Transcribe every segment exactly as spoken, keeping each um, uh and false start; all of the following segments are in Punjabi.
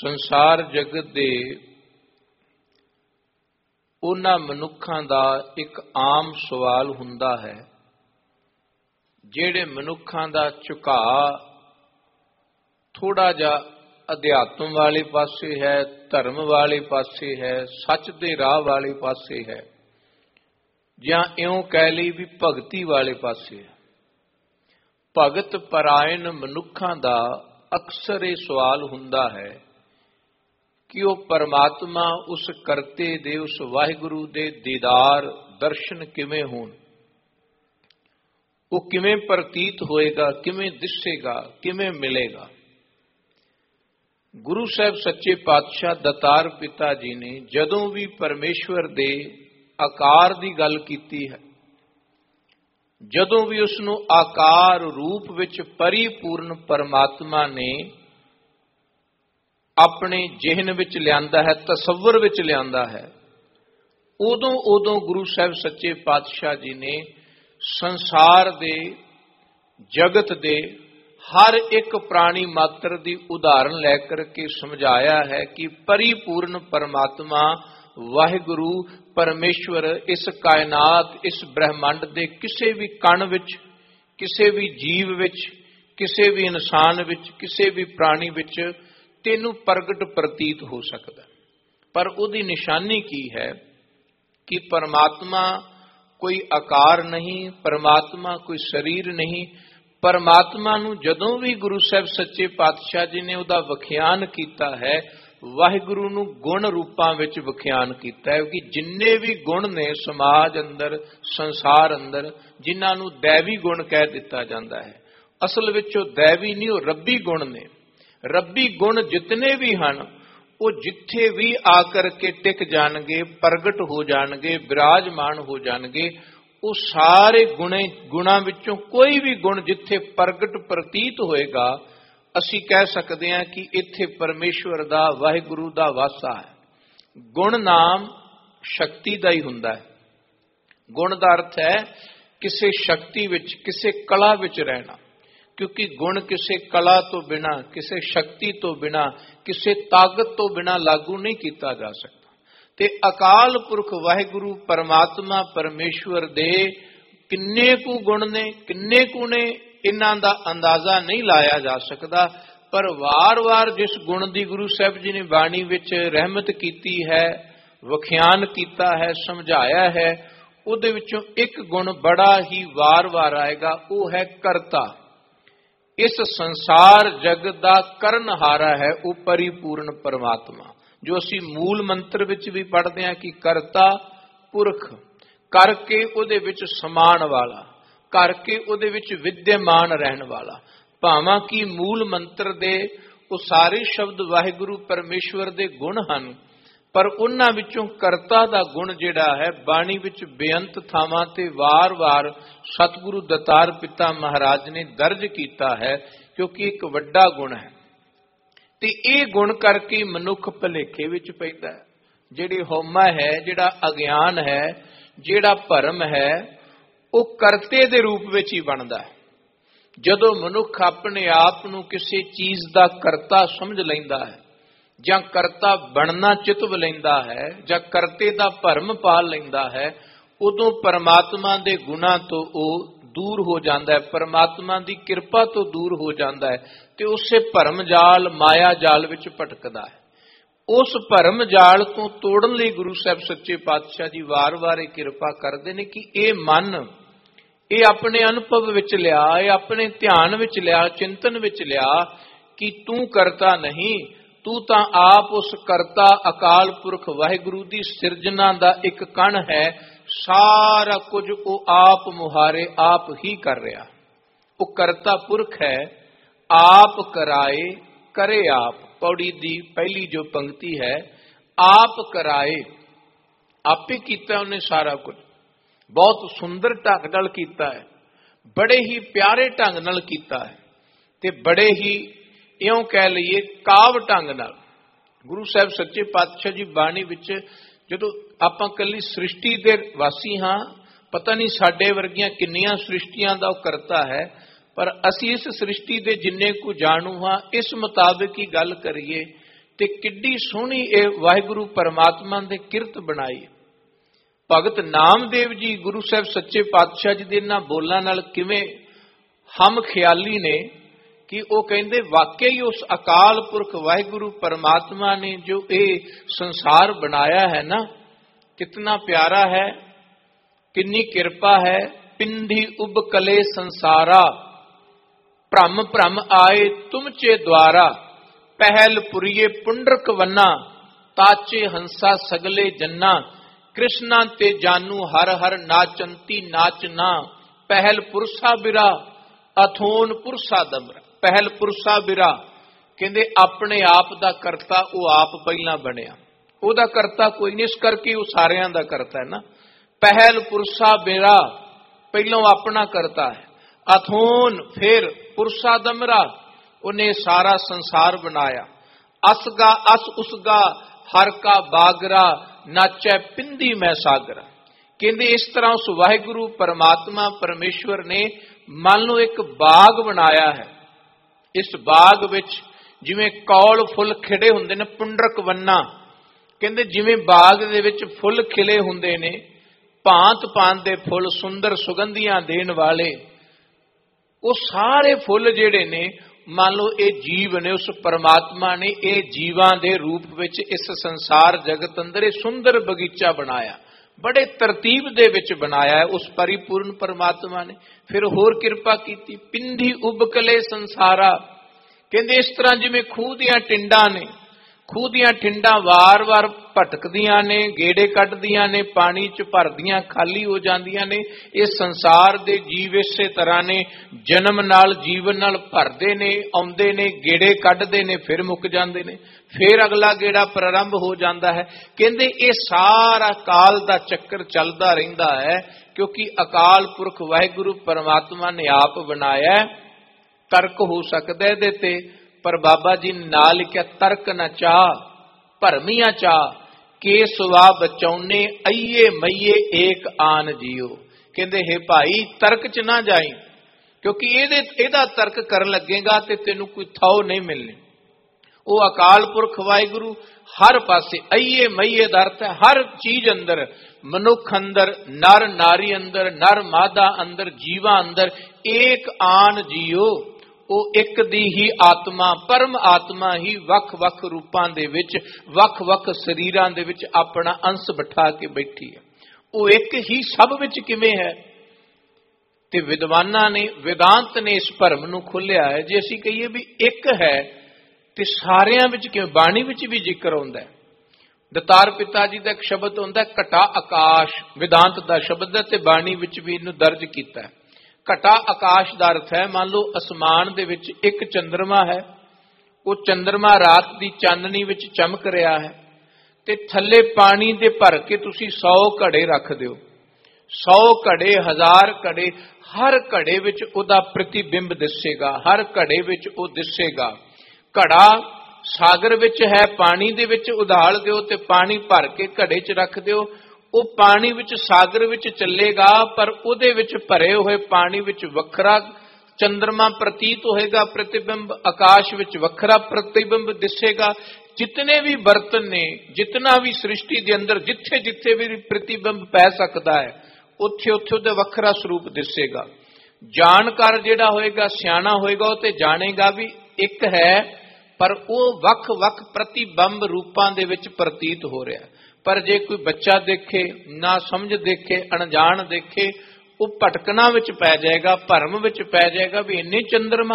ਸੰਸਾਰ ਜਗਤ ਦੇ ਉਹਨਾਂ ਮਨੁੱਖਾਂ ਦਾ ਇੱਕ ਆਮ ਸਵਾਲ ਹੁੰਦਾ ਹੈ ਜਿਹੜੇ ਮਨੁੱਖਾਂ ਦਾ ਝੁਕਾਅ ਥੋੜਾ ਜਿਹਾ ਅਧਿਆਤਮ ਵਾਲੇ ਪਾਸੇ ਹੈ, ਧਰਮ ਵਾਲੇ ਪਾਸੇ ਹੈ, ਸੱਚ ਦੇ ਰਾਹ ਵਾਲੇ ਪਾਸੇ ਹੈ, ਜਾਂ ਇਉਂ ਕਹਿ ਲਈ ਵੀ ਭਗਤੀ ਵਾਲੇ ਪਾਸੇ ਹੈ। ਭਗਤ ਪਰਾਇਣ ਮਨੁੱਖਾਂ ਦਾ ਅਕਸਰ ਇਹ ਸਵਾਲ ਹੁੰਦਾ ਹੈ ਕਿ ਉਹ ਪਰਮਾਤਮਾ ਉਸ ਕਰਤੇ ਦੇ, ਉਸ ਵਾਹਿਗੁਰੂ ਦੇ ਦੀਦਾਰ ਦਰਸ਼ਨ ਕਿਵੇਂ ਹੋਣ, ਉਹ ਕਿਵੇਂ ਪ੍ਰਤੀਤ ਹੋਏਗਾ, ਕਿਵੇਂ ਦਿਸੇਗਾ, ਕਿਵੇਂ ਮਿਲੇਗਾ। ਗੁਰੂ ਸਾਹਿਬ ਸੱਚੇ ਪਾਤਸ਼ਾਹ ਦਤਾਰ ਪਿਤਾ ਜੀ ਨੇ ਜਦੋਂ ਵੀ ਪਰਮੇਸ਼ਵਰ ਦੇ ਆਕਾਰ ਦੀ ਗੱਲ ਕੀਤੀ ਹੈ, ਜਦੋਂ ਵੀ ਉਸ ਨੂੰ ਆਕਾਰ ਰੂਪ ਵਿੱਚ ਪਰਿਪੂਰਨ ਪਰਮਾਤਮਾ ਨੇ ਆਪਣੇ ਜਿਹਨ ਵਿੱਚ ਲਿਆਂਦਾ ਹੈ, ਤਸੱਵਰ ਵਿੱਚ ਲਿਆਂਦਾ ਹੈ, ਉਦੋਂ ਉਦੋਂ ਗੁਰੂ ਸਾਹਿਬ ਸੱਚੇ ਪਾਤਸ਼ਾਹ ਜੀ ਨੇ ਸੰਸਾਰ ਦੇ, ਜਗਤ ਦੇ ਹਰ ਇੱਕ ਪ੍ਰਾਣੀ ਮਾਤਰ ਦੀ ਉਦਾਹਰਨ ਲੈ ਕਰਕੇ ਸਮਝਾਇਆ ਹੈ ਕਿ ਪਰਿਪੂਰਨ ਪਰਮਾਤਮਾ ਵਾਹਿਗੁਰੂ ਪਰਮੇਸ਼ਵਰ ਇਸ ਕਾਇਨਾਤ, ਇਸ ਬ੍ਰਹਿਮੰਡ ਦੇ ਕਿਸੇ ਵੀ ਕਣ ਵਿੱਚ, ਕਿਸੇ ਵੀ ਜੀਵ ਵਿੱਚ, ਕਿਸੇ ਵੀ ਇਨਸਾਨ ਵਿੱਚ, ਕਿਸੇ ਵੀ ਪ੍ਰਾਣੀ ਵਿੱਚ ਤੈਨੂੰ ਪ੍ਰਗਟ ਪ੍ਰਤੀਤ ਹੋ ਸਕਦਾ। ਪਰ ਉਹਦੀ ਨਿਸ਼ਾਨੀ ਕੀ ਹੈ ਕਿ ਪਰਮਾਤਮਾ ਕੋਈ ਆਕਾਰ ਨਹੀਂ, ਪਰਮਾਤਮਾ ਕੋਈ ਸਰੀਰ ਨਹੀਂ। ਪਰਮਾਤਮਾ ਨੂੰ ਜਦੋਂ ਵੀ ਗੁਰੂ ਸਾਹਿਬ ਸੱਚੇ ਪਾਤਸ਼ਾਹ ਜੀ ਨੇ ਉਹਦਾ ਵਿਖਿਆਨ ਕੀਤਾ ਹੈ, ਵਾਹਿਗੁਰੂ ਨੂੰ ਗੁਣ ਰੂਪਾਂ ਵਿੱਚ ਵਿਖਿਆਨ ਕੀਤਾ ਹੈ ਕਿ ਜਿੰਨੇ ਵੀ ਗੁਣ ਨੇ ਸਮਾਜ ਅੰਦਰ, ਸੰਸਾਰ ਅੰਦਰ, ਜਿਨ੍ਹਾਂ ਨੂੰ ਦੈਵੀ ਗੁਣ ਕਹਿ ਦਿੱਤਾ ਜਾਂਦਾ ਹੈ, ਅਸਲ ਵਿੱਚ ਉਹ ਦੈਵੀ ਨਹੀਂ, ਉਹ ਰੱਬੀ ਗੁਣ ਨੇ। ਰੱਬੀ ਗੁਣ ਜਿਤਨੇ ਵੀ ਹਨ ਉਹ ਜਿੱਥੇ ਵੀ ਆ ਕਰਕੇ ਟਿਕ ਜਾਣਗੇ, ਪ੍ਰਗਟ ਹੋ ਜਾਣਗੇ, ਬਿਰਾਜਮਾਨ ਹੋ ਜਾਣਗੇ। ਉਹ ਸਾਰੇ ਗੁਣੇ ਗੁਣਾਂ ਵਿੱਚੋਂ ਕੋਈ ਵੀ ਗੁਣ ਜਿੱਥੇ ਪ੍ਰਗਟ ਪ੍ਰਤੀਤ ਹੋਏਗਾ, ਅਸੀਂ ਕਹਿ ਸਕਦੇ ਹਾਂ ਕਿ ਇੱਥੇ ਪਰਮੇਸ਼ਵਰ ਦਾ, ਵਾਹਿਗੁਰੂ ਦਾ ਵਾਸਾ ਹੈ। ਗੁਣ ਨਾਮ ਸ਼ਕਤੀ ਦਾ ਹੀ ਹੁੰਦਾ ਹੈ। ਗੁਣ ਦਾ ਅਰਥ ਹੈ ਕਿਸੇ ਸ਼ਕਤੀ ਵਿੱਚ, ਕਿਸੇ ਕਲਾ ਵਿੱਚ ਰਹਿਣਾ, ਕਿਉਂਕਿ ਗੁਣ ਕਿਸੇ ਕਲਾ ਤੋਂ ਬਿਨਾਂ, ਕਿਸੇ ਸ਼ਕਤੀ ਤੋਂ ਬਿਨਾਂ, ਕਿਸੇ ਤਾਕਤ ਤੋਂ ਬਿਨਾਂ ਲਾਗੂ ਨਹੀਂ ਕੀਤਾ ਜਾ ਸਕਦਾ। ਤੇ ਅਕਾਲ ਪੁਰਖ ਵਾਹਿਗੁਰੂ ਪਰਮਾਤਮਾ ਪਰਮੇਸ਼ਵਰ ਦੇ ਕਿੰਨੇ ਕੁ ਗੁਣ ਨੇ, ਕਿੰਨੇ ਕੁ ਨੇ, ਇਹਨਾਂ ਦਾ ਅੰਦਾਜ਼ਾ ਨਹੀਂ ਲਾਇਆ ਜਾ ਸਕਦਾ। ਪਰ ਵਾਰ-ਵਾਰ ਜਿਸ ਗੁਣ ਦੀ ਗੁਰੂ ਸਾਹਿਬ ਜੀ ਨੇ ਬਾਣੀ ਵਿੱਚ ਰਹਿਮਤ ਕੀਤੀ ਹੈ, ਵਿਖਿਆਨ ਕੀਤਾ ਹੈ, ਸਮਝਾਇਆ ਹੈ, ਉਹਦੇ ਵਿੱਚੋਂ ਇੱਕ ਗੁਣ ਬੜਾ ਹੀ ਵਾਰ-ਵਾਰ ਆਏਗਾ, ਉਹ ਹੈ ਕਰਤਾ। ਇਸ ਸੰਸਾਰ ਜਗਤ ਦਾ ਕਰਨਹਾਰਾ ਹੈ ਉਹ ਪਰਿਪੂਰਨ ਪਰਮਾਤਮਾ, ਜੋ ਅਸੀਂ ਮੂਲ ਮੰਤਰ ਵਿੱਚ ਵੀ ਪੜ੍ਹਦੇ ਹਾਂ ਕਿ ਕਰਤਾ ਪੁਰਖ, ਕਰਕੇ ਉਹਦੇ ਵਿੱਚ ਸਮਾਨ ਵਾਲਾ, ਕਰਕੇ ਉਹਦੇ ਵਿੱਚ ਵਿਦਿਆਮਾਨ ਰਹਿਣ ਵਾਲਾ। ਭਾਵਾਂ ਕਿ ਮੂਲ ਮੰਤਰ ਦੇ ਉਹ ਸਾਰੇ ਸ਼ਬਦ ਵਾਹਿਗੁਰੂ ਪਰਮੇਸ਼ਵਰ ਦੇ ਗੁਣ ਹਨ, ਪਰ ਉਹਨਾਂ ਵਿੱਚੋਂ ਕਰਤਾ ਦਾ ਗੁਣ ਜਿਹੜਾ ਹੈ ਬਾਣੀ ਵਿੱਚ ਬੇਅੰਤ ਥਾਵਾਂ ਤੇ ਵਾਰ-ਵਾਰ ਸਤਿਗੁਰੂ ਦਤਾਰ ਪਿਤਾ ਮਹਾਰਾਜ ਨੇ ਦਰਜ ਕੀਤਾ ਹੈ, ਕਿਉਂਕਿ ਇੱਕ ਵੱਡਾ ਗੁਣ ਹੈ। ਤੇ ਇਹ ਗੁਣ ਕਰਕੇ ਮਨੁੱਖ ਭੁਲੇਖੇ ਵਿੱਚ ਪੈਂਦਾ ਹੈ। ਜਿਹੜੀ ਹਉਮੈ ਹੈ, ਜਿਹੜਾ ਅਗਿਆਨ ਹੈ, ਜਿਹੜਾ ਭਰਮ ਹੈ, ਉਹ ਕਰਤੇ ਦੇ ਰੂਪ ਵਿੱਚ ਹੀ ਬਣਦਾ ਹੈ। ਜਦੋਂ ਮਨੁੱਖ ਆਪਣੇ ਆਪ ਨੂੰ ਕਿਸੇ ਚੀਜ਼ ਦਾ ਕਰਤਾ ਸਮਝ ਲੈਂਦਾ ਹੈ, ਜਾਂ ਕਰਤਾ ਬਣਨਾ ਚਿਤਵ ਲੈਂਦਾ ਹੈ, ਜਾਂ ਕਰਤੇ ਦਾ ਭਰਮ ਪਾਲ ਲੈਂਦਾ ਹੈ, ਉਦੋਂ ਪਰਮਾਤਮਾ ਦੇ ਗੁਣਾਂ ਤੋਂ ਉਹ ਦੂਰ ਹੋ ਜਾਂਦਾ ਹੈ, ਪਰਮਾਤਮਾ ਦੀ ਕਿਰਪਾ ਤੋਂ ਦੂਰ ਹੋ ਜਾਂਦਾ ਹੈ, ਤੇ ਉਸੇ ਭਰਮ ਜਾਲ, ਮਾਇਆ ਜਾਲ ਵਿੱਚ ਭਟਕਦਾ ਹੈ। ਉਸ ਭਰਮ ਜਾਲ ਤੋਂ ਤੋੜਨ ਲਈ ਗੁਰੂ ਸਾਹਿਬ ਸੱਚੇ ਪਾਤਸ਼ਾਹ ਜੀ ਵਾਰ-ਵਾਰ ਇਹ ਕਿਰਪਾ ਕਰਦੇ ਨੇ ਕਿ ਇਹ ਮਨ, ਇਹ ਆਪਣੇ ਅਨੁਭਵ ਵਿੱਚ ਲਿਆ, ਇਹ ਆਪਣੇ ਧਿਆਨ ਵਿੱਚ ਲਿਆ, ਚਿੰਤਨ ਵਿੱਚ ਲਿਆ ਕਿ ਤੂੰ ਕਰਤਾ ਨਹੀਂ, ਤੂੰ ਤਾਂ ਆਪ ਉਸ ਕਰਤਾ ਅਕਾਲ ਪੁਰਖ ਵਾਹਿਗੁਰੂ ਦੀ ਸਿਰਜਣਾ ਦਾ ਇੱਕ ਕਣ ਹੈ। ਸਾਰਾ ਕੁਝ ਉਹ ਆਪ ਮੁਹਾਰੇ, ਆਪ ਹੀ ਕਰ ਰਿਹਾ। ਉਹ ਕਰਤਾ ਪੁਰਖ ਹੈ, ਆਪ ਕਰਾਏ ਕਰੇ ਆਪ। ਪੌੜੀ ਦੀ ਪਹਿਲੀ ਜੋ ਪੰਕਤੀ ਹੈ, ਆਪ ਕਰਾਏ, ਆਪੇ ਕੀਤਾ ਉਹਨੇ ਸਾਰਾ ਕੁਝ। ਬਹੁਤ ਸੁੰਦਰ ਢੰਗ ਨਾਲ ਕੀਤਾ ਹੈ, ਬੜੇ ਹੀ ਪਿਆਰੇ ਢੰਗ ਨਾਲ ਕੀਤਾ ਹੈ, ਤੇ ਬੜੇ ਹੀ ਇਉਂ ਕਹਿ ਲਈਏ ਕਾਵ ਢੰਗ ਨਾਲ। ਗੁਰੂ ਸਾਹਿਬ ਸੱਚੇ ਪਾਤਸ਼ਾਹ ਜੀ ਬਾਣੀ ਵਿੱਚ, ਜਦੋਂ ਆਪਾਂ ਇਕੱਲੀ ਸ੍ਰਿਸ਼ਟੀ ਦੇ ਵਾਸੀ ਹਾਂ, ਪਤਾ ਨਹੀਂ ਸਾਡੇ ਵਰਗੀਆਂ ਕਿੰਨੀਆਂ ਸ੍ਰਿਸ਼ਟੀਆਂ ਦਾ ਉਹ ਕਰਤਾ ਹੈ, ਪਰ ਅਸੀਂ ਇਸ ਸ੍ਰਿਸ਼ਟੀ ਦੇ ਜਿੰਨੇ ਕੁ ਜਾਣੂ ਹਾਂ, ਇਸ ਮੁਤਾਬਿਕ ਹੀ ਗੱਲ ਕਰੀਏ ਤੇ ਕਿੱਡੀ ਸੋਹਣੀ ਇਹ ਵਾਹਿਗੁਰੂ ਪਰਮਾਤਮਾ ਦੇ ਕਿਰਤ ਬਣਾਈ। ਭਗਤ ਨਾਮਦੇਵ ਜੀ ਗੁਰੂ ਸਾਹਿਬ ਸੱਚੇ ਪਾਤਸ਼ਾਹ ਜੀ ਦੇ ਇਹਨਾਂ ਬੋਲਾਂ ਨਾਲ ਕਿਵੇਂ ਹਮ ਖਿਆਲੀ ਨੇ ਕਿ ਉਹ ਕਹਿੰਦੇ ਵਾਕਈ ਉਸ ਅਕਾਲ ਪੁਰਖ ਵਾਹਿਗੁਰੂ ਪਰਮਾਤਮਾ ਨੇ ਜੋ ਇਹ ਸੰਸਾਰ ਬਣਾਇਆ ਹੈ ਨਾ, ਕਿਤਨਾ ਪਿਆਰਾ ਹੈ, ਕਿੰਨੀ ਕਿਰਪਾ ਹੈ। ਪਿੰਡੀ ਉਬ ਕਲੇ ਸੰਸਾਰਾ, ਭ੍ਰਮ ਭ੍ਰਮ ਆਏ ਤੁਮਚੇ ਦੁਆਰਾ, ਪਹਿਲ ਪੁਰੀਏ ਪੁੰਡਰਕ ਵੰਨਾ, ਤਾਚੇ ਹੰਸਾ ਸਗਲੇ ਜੰਨਾ, ਕ੍ਰਿਸ਼ਨਾ ਤੇ ਜਾਨੂ ਹਰ ਹਰ ਨਾਚੰਤੀ ਨਾਚਨਾ, ਪਹਿਲ ਪੁਰਸਾ ਬਿਰਾ ਅਥੋਨ ਪੁਰਸਾ ਦਮਰਾ। ਪਹਿਲ ਪੁਰਸਾ ਬਿਰਾ ਕਹਿੰਦੇ ਆਪਣੇ ਆਪ ਦਾ ਕਰਤਾ ਉਹ ਆਪ ਪਹਿਲਾਂ ਬਣਿਆ, ਉਹਦਾ ਕਰਤਾ ਕੋਈ ਨਹੀਂ, ਇਸ ਕਰਕੇ ਉਹ ਸਾਰਿਆਂ ਦਾ ਕਰਤਾ ਹੈ ਨਾ। ਪਹਿਲ ਪੁਰਸਾ ਬਿਰਾ ਪਹਿਲੋਂ ਆਪਣਾ ਕਰਤਾ ਹੈ, ਅਥੋਨ ਫਿਰ ਪੁਰਸਾ ਦਮਰਾ ਉਹਨੇ ਸਾਰਾ ਸੰਸਾਰ ਬਣਾਇਆ। ਅਸਗਾ ਅਸ ਉਸਗਾ ਹਰ ਕਾ ਬਾਗਰਾ, ਨਾਚੈ ਪਿੰਦੀ ਮੈਂ ਸਾਗਰਾ। ਕਹਿੰਦੇ ਇਸ ਤਰ੍ਹਾਂ ਉਸ ਵਾਹਿਗੁਰੂ ਪਰਮਾਤਮਾ ਪਰਮੇਸ਼ਵਰ ਨੇ ਮੰਨ ਲਓ ਇੱਕ ਬਾਗ ਬਣਾਇਆ ਹੈ। ਇਸ ਬਾਗ ਵਿੱਚ ਜਿਵੇਂ ਕੌਲ ਫੁੱਲ ਖਿੜੇ ਹੁੰਦੇ ਨੇ, ਪੁੰਡਰਕ ਵੰਨਾ ਕਹਿੰਦੇ ਜਿਵੇਂ ਬਾਗ ਦੇ ਵਿੱਚ ਫੁੱਲ ਖਿਲੇ ਹੁੰਦੇ ਨੇ, ਭਾਂਤ ਭਾਂਤ ਦੇ ਫੁੱਲ ਸੁੰਦਰ ਸੁਗੰਧੀਆਂ ਦੇਣ ਵਾਲੇ, ਉਹ ਸਾਰੇ ਫੁੱਲ ਜਿਹੜੇ ਨੇ ਮੰਨ ਲਓ ਇਹ ਜੀਵ ਨੇ। ਉਸ ਪਰਮਾਤਮਾ ਨੇ ਇਹ ਜੀਵਾਂ ਦੇ ਰੂਪ ਵਿੱਚ ਇਸ ਸੰਸਾਰ ਜਗਤ ਅੰਦਰ ਇਹ ਸੁੰਦਰ ਬਗੀਚਾ ਬਣਾਇਆ, ਬੜੇ ਤਰਤੀਬ ਦੇ ਵਿੱਚ ਬਣਾਇਆ ਹੈ ਉਸ ਪਰਿਪੂਰਨ ਪਰਮਾਤਮਾ ਨੇ। ਫਿਰ ਹੋਰ ਕਿਰਪਾ ਕੀਤੀ, ਪਿੰਡੀ ਉਬਕਲੇ ਸੰਸਾਰਾ ਕਹਿੰਦੇ ਇਸ ਤਰ੍ਹਾਂ ਜਿਵੇਂ ਖੂਹ ਦੀਆਂ ਟਿੰਡਾਂ ਨੇ, ਖੂਹ ਦੀਆਂ ਟਿੰਡਾਂ ਵਾਰ-ਵਾਰ ਭਟਕਦੀਆਂ ਨੇ, ਗੇੜੇ ਕੱਢਦੀਆਂ ਨੇ, ਪਾਣੀ 'ਚ ਭਰਦੀਆਂ ਖਾਲੀ ਹੋ ਜਾਂਦੀਆਂ ਨੇ। ਇਹ ਸੰਸਾਰ ਦੇ ਜੀਵ ਇਸੇ ਤਰ੍ਹਾਂ ਨੇ, ਜਨਮ ਨਾਲ ਜੀਵਨ ਨਾਲ ਭਰਦੇ ਨੇ, ਆਉਂਦੇ ਨੇ, ਗੇੜੇ ਕੱਢਦੇ ਨੇ, ਫਿਰ ਮੁੱਕ ਜਾਂਦੇ ਨੇ, ਫਿਰ ਅਗਲਾ ਗੇੜਾ ਪ੍ਰਾਰੰਭ ਹੋ ਜਾਂਦਾ ਹੈ। ਕਹਿੰਦੇ ਇਹ ਸਾਰਾ ਕਾਲ ਦਾ ਚੱਕਰ ਚੱਲਦਾ ਰਹਿੰਦਾ ਹੈ, ਕਿਉਂਕਿ ਅਕਾਲ ਪੁਰਖ ਵਾਹਿਗੁਰੂ ਪਰਮਾਤਮਾ ਨੇ ਆਪ ਬਣਾਇਆ। ਤਰਕ ਹੋ ਸਕਦਾ ਇਹਦੇ ਤੇ, ਪਰ ਬਾਬਾ ਜੀ ਨੇ ਨਾਲ ਲਿਖਿਆ ਤਰਕ ਨਾ ਚਾਹ ਭਰਮੀਆਂ ਚਾਹ, ਕੇ ਸੁਵਾ ਬਚਾਉਨੇ ਅਈਏ ਮਈਏ ਏਕ ਆਨ ਜੀਓ। ਕਹਿੰਦੇ ਹੈ ਭਾਈ ਤਰਕ ਚ ਨਾ ਜਾਈ, ਕਿਉਂਕਿ ਇਹਦੇ ਇਹਦਾ ਤਰਕ ਕਰਨ ਲੱਗੇਗਾ ਤੇ ਤੈਨੂੰ ਕੋਈ ਥਾਉ ਨਹੀਂ ਮਿਲਣੀ। ਉਹ ਅਕਾਲ ਪੁਰਖ ਵਾਹਿਗੁਰੂ ਹਰ ਪਾਸੇ, ਅਈਏ ਮਈਏ ਦਾ ਅਰਥ ਹੈ ਹਰ ਚੀਜ਼ ਅੰਦਰ, ਮਨੁੱਖ ਅੰਦਰ, ਨਰ ਨਾਰੀ ਅੰਦਰ, ਨਰ ਮਾਦਾ ਅੰਦਰ, ਜੀਵਾਂ ਅੰਦਰ, ਏਕ ਆਨ ਜੀਓ। ਉਹ ਇੱਕ ਦੀ ਹੀ ਆਤਮਾ, ਪਰਮ ਆਤਮਾ ਹੀ ਵੱਖ-ਵੱਖ ਰੂਪਾਂ ਦੇ ਵਿੱਚ, ਵੱਖ-ਵੱਖ ਸਰੀਰਾਂ ਦੇ ਵਿੱਚ ਆਪਣਾ ਅੰਸ਼ ਬਿਠਾ ਕੇ ਬੈਠੀ ਹੈ। ਉਹ ਇੱਕ ਹੀ ਸਭ ਵਿੱਚ ਕਿਵੇਂ ਹੈ? ਤੇ ਵਿਦਵਾਨਾਂ ਨੇ, ਵਿਦਾਂਤ ਨੇ ਇਸ ਭਰਮ ਨੂੰ ਖੋਲਿਆ ਹੈ। ਜੇ ਅਸੀਂ ਕਹੀਏ ਵੀ ਇੱਕ ਹੈ ਤੇ ਸਾਰਿਆਂ ਵਿੱਚ ਕਿਵੇਂ? ਬਾਣੀ ਵਿੱਚ ਵੀ ਜ਼ਿਕਰ ਆਉਂਦਾ ਹੈ। ਦਤਾਰ ਪਿਤਾ ਜੀ ਦਾ ਇੱਕ ਸ਼ਬਦ ਹੁੰਦਾ ਘਟਾ ਆਕਾਸ਼, ਵਿਦਾਂਤ ਦਾ ਸ਼ਬਦ ਹੈ ਤੇ ਬਾਣੀ ਵਿੱਚ ਵੀ ਇਹਨੂੰ ਦਰਜ ਕੀਤਾ ਹੈ। ਘਟਾ ਆਕਾਸ਼ ਦਾ ਅਰਥ ਹੈ ਮੰਨ ਲਓ ਅਸਮਾਨ ਦੇ ਵਿੱਚ ਇੱਕ ਚੰਦਰਮਾ ਹੈ, ਉਹ ਚੰਦਰਮਾ ਰਾਤ ਦੀ ਚਾਨਣੀ ਵਿੱਚ ਚਮਕ ਰਿਹਾ ਹੈ ਤੇ ਥੱਲੇ ਪਾਣੀ ਦੇ ਭਰ ਕੇ ਤੁਸੀਂ ਸੌ ਘੜੇ ਰੱਖ ਦਿਓ, ਸੌ ਘੜੇ, ਹਜ਼ਾਰ ਘੜੇ, ਹਰ ਘੜੇ ਵਿੱਚ ਉਹਦਾ ਪ੍ਰਤੀਬਿੰਬ ਦਿਸੇਗਾ, ਹਰ ਘੜੇ ਵਿੱਚ ਉਹ ਦਿਸੇਗਾ। ਘੜਾ ਸਾਗਰ ਵਿੱਚ ਹੈ, ਪਾਣੀ ਦੇ ਵਿੱਚ ਉਧਾਲ ਦਿਓ ਤੇ ਪਾਣੀ ਭਰ ਕੇ ਘੜੇ 'ਚ ਰੱਖ ਦਿਓ, ਉਹ ਪਾਣੀ ਵਿੱਚ ਸਾਗਰ ਵਿੱਚ ਚੱਲੇਗਾ, ਪਰ ਉਹਦੇ ਵਿੱਚ ਭਰੇ ਹੋਏ ਪਾਣੀ ਵਿੱਚ ਵੱਖਰਾ ਚੰਦਰਮਾ ਪ੍ਰਤੀਤ ਹੋਏਗਾ, ਪ੍ਰਤੀਬਿੰਬ ਆਕਾਸ਼ ਵਿੱਚ ਵੱਖਰਾ ਪ੍ਰਤੀਬਿੰਬ ਦਿਸੇਗਾ। ਜਿਤਨੇ ਵੀ ਬਰਤਨ ਨੇ, ਜਿਤਨਾ ਵੀ ਸ੍ਰਿਸ਼ਟੀ ਦੇ ਅੰਦਰ ਜਿੱਥੇ ਜਿੱਥੇ ਵੀ ਪ੍ਰਤੀਬਿੰਬ ਪੈ ਸਕਦਾ ਹੈ, ਉੱਥੇ ਉੱਥੇ ਉਹਦਾ ਵੱਖਰਾ ਸਰੂਪ ਦਿਸੇਗਾ। ਜਾਣਕਾਰ ਜਿਹੜਾ ਹੋਏਗਾ, ਸਿਆਣਾ ਹੋਏਗਾ, ਉਹ ਤੇ ਜਾਣੇਗਾ ਵੀ ਇੱਕ ਹੈ, ਪਰ ਉਹ ਵੱਖ-ਵੱਖ ਪ੍ਰਤੀਬਿੰਬ ਰੂਪਾਂ ਦੇ ਵਿੱਚ ਪ੍ਰਤੀਤ ਹੋ ਰਿਹਾ। ਪਰ ਜੇ ਕੋਈ ਬੱਚਾ ਦੇਖੇ, ਨਾ ਸਮਝ ਦੇਖੇ, ਅਣਜਾਣ ਦੇਖੇ, ਉਹ ਭਟਕਣਾ ਵਿੱਚ ਪੈ ਜਾਏਗਾ, ਭਰਮ ਵਿੱਚ ਪੈ ਜਾਏਗਾ ਵੀ ਇੰਨੇ ਚੰਦਰਮਾ,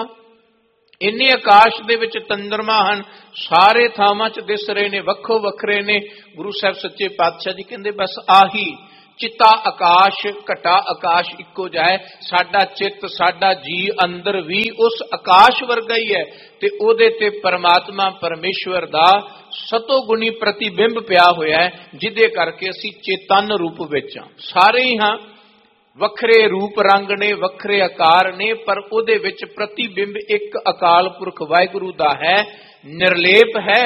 ਇੰਨੇ ਆਕਾਸ਼ ਦੇ ਵਿੱਚ ਚੰਦਰਮਾ ਹਨ, ਸਾਰੇ ਥਾਵਾਂ 'ਚ ਦਿਸ ਰਹੇ ਨੇ, ਵੱਖੋ ਵੱਖਰੇ ਨੇ। ਗੁਰੂ ਸਾਹਿਬ ਸੱਚੇ ਪਾਤਸ਼ਾਹ ਜੀ ਕਹਿੰਦੇ ਬਸ ਆਹੀ ਚਿੱਤਾ ਆਕਾਸ਼, ਘਟਾ ਆਕਾਸ਼ ਇੱਕੋ ਜਾਏ। ਸਾਡਾ ਚਿੱਤ, ਸਾਡਾ ਜੀ ਅੰਦਰ ਵੀ ਉਸ ਆਕਾਸ਼ ਵਰਗਾ ਹੀ ਹੈ ਤੇ ਉਹਦੇ ਤੇ ਪਰਮਾਤਮਾ ਪਰਮੇਸ਼ਵਰ ਦਾ ਸਤੋ ਗੁਣੀ ਪ੍ਰਤੀਬਿੰਬ ਪਿਆ ਹੋਇਆ ਹੈ, ਜਿਹਦੇ ਕਰਕੇ ਅਸੀਂ ਚੇਤਨ ਰੂਪ ਵਿੱਚ ਹਾਂ। ਸਾਰੇ ਹੀ ਹਾਂ, ਵੱਖਰੇ ਰੂਪ ਰੰਗ ਨੇ, ਵੱਖਰੇ ਆਕਾਰ ਨੇ, ਪਰ ਉਹਦੇ ਵਿੱਚ ਪ੍ਰਤੀਬਿੰਬ ਇੱਕ ਅਕਾਲ ਪੁਰਖ ਵਾਹਿਗੁਰੂ ਦਾ ਹੈ। ਨਿਰਲੇਪ ਹੈ,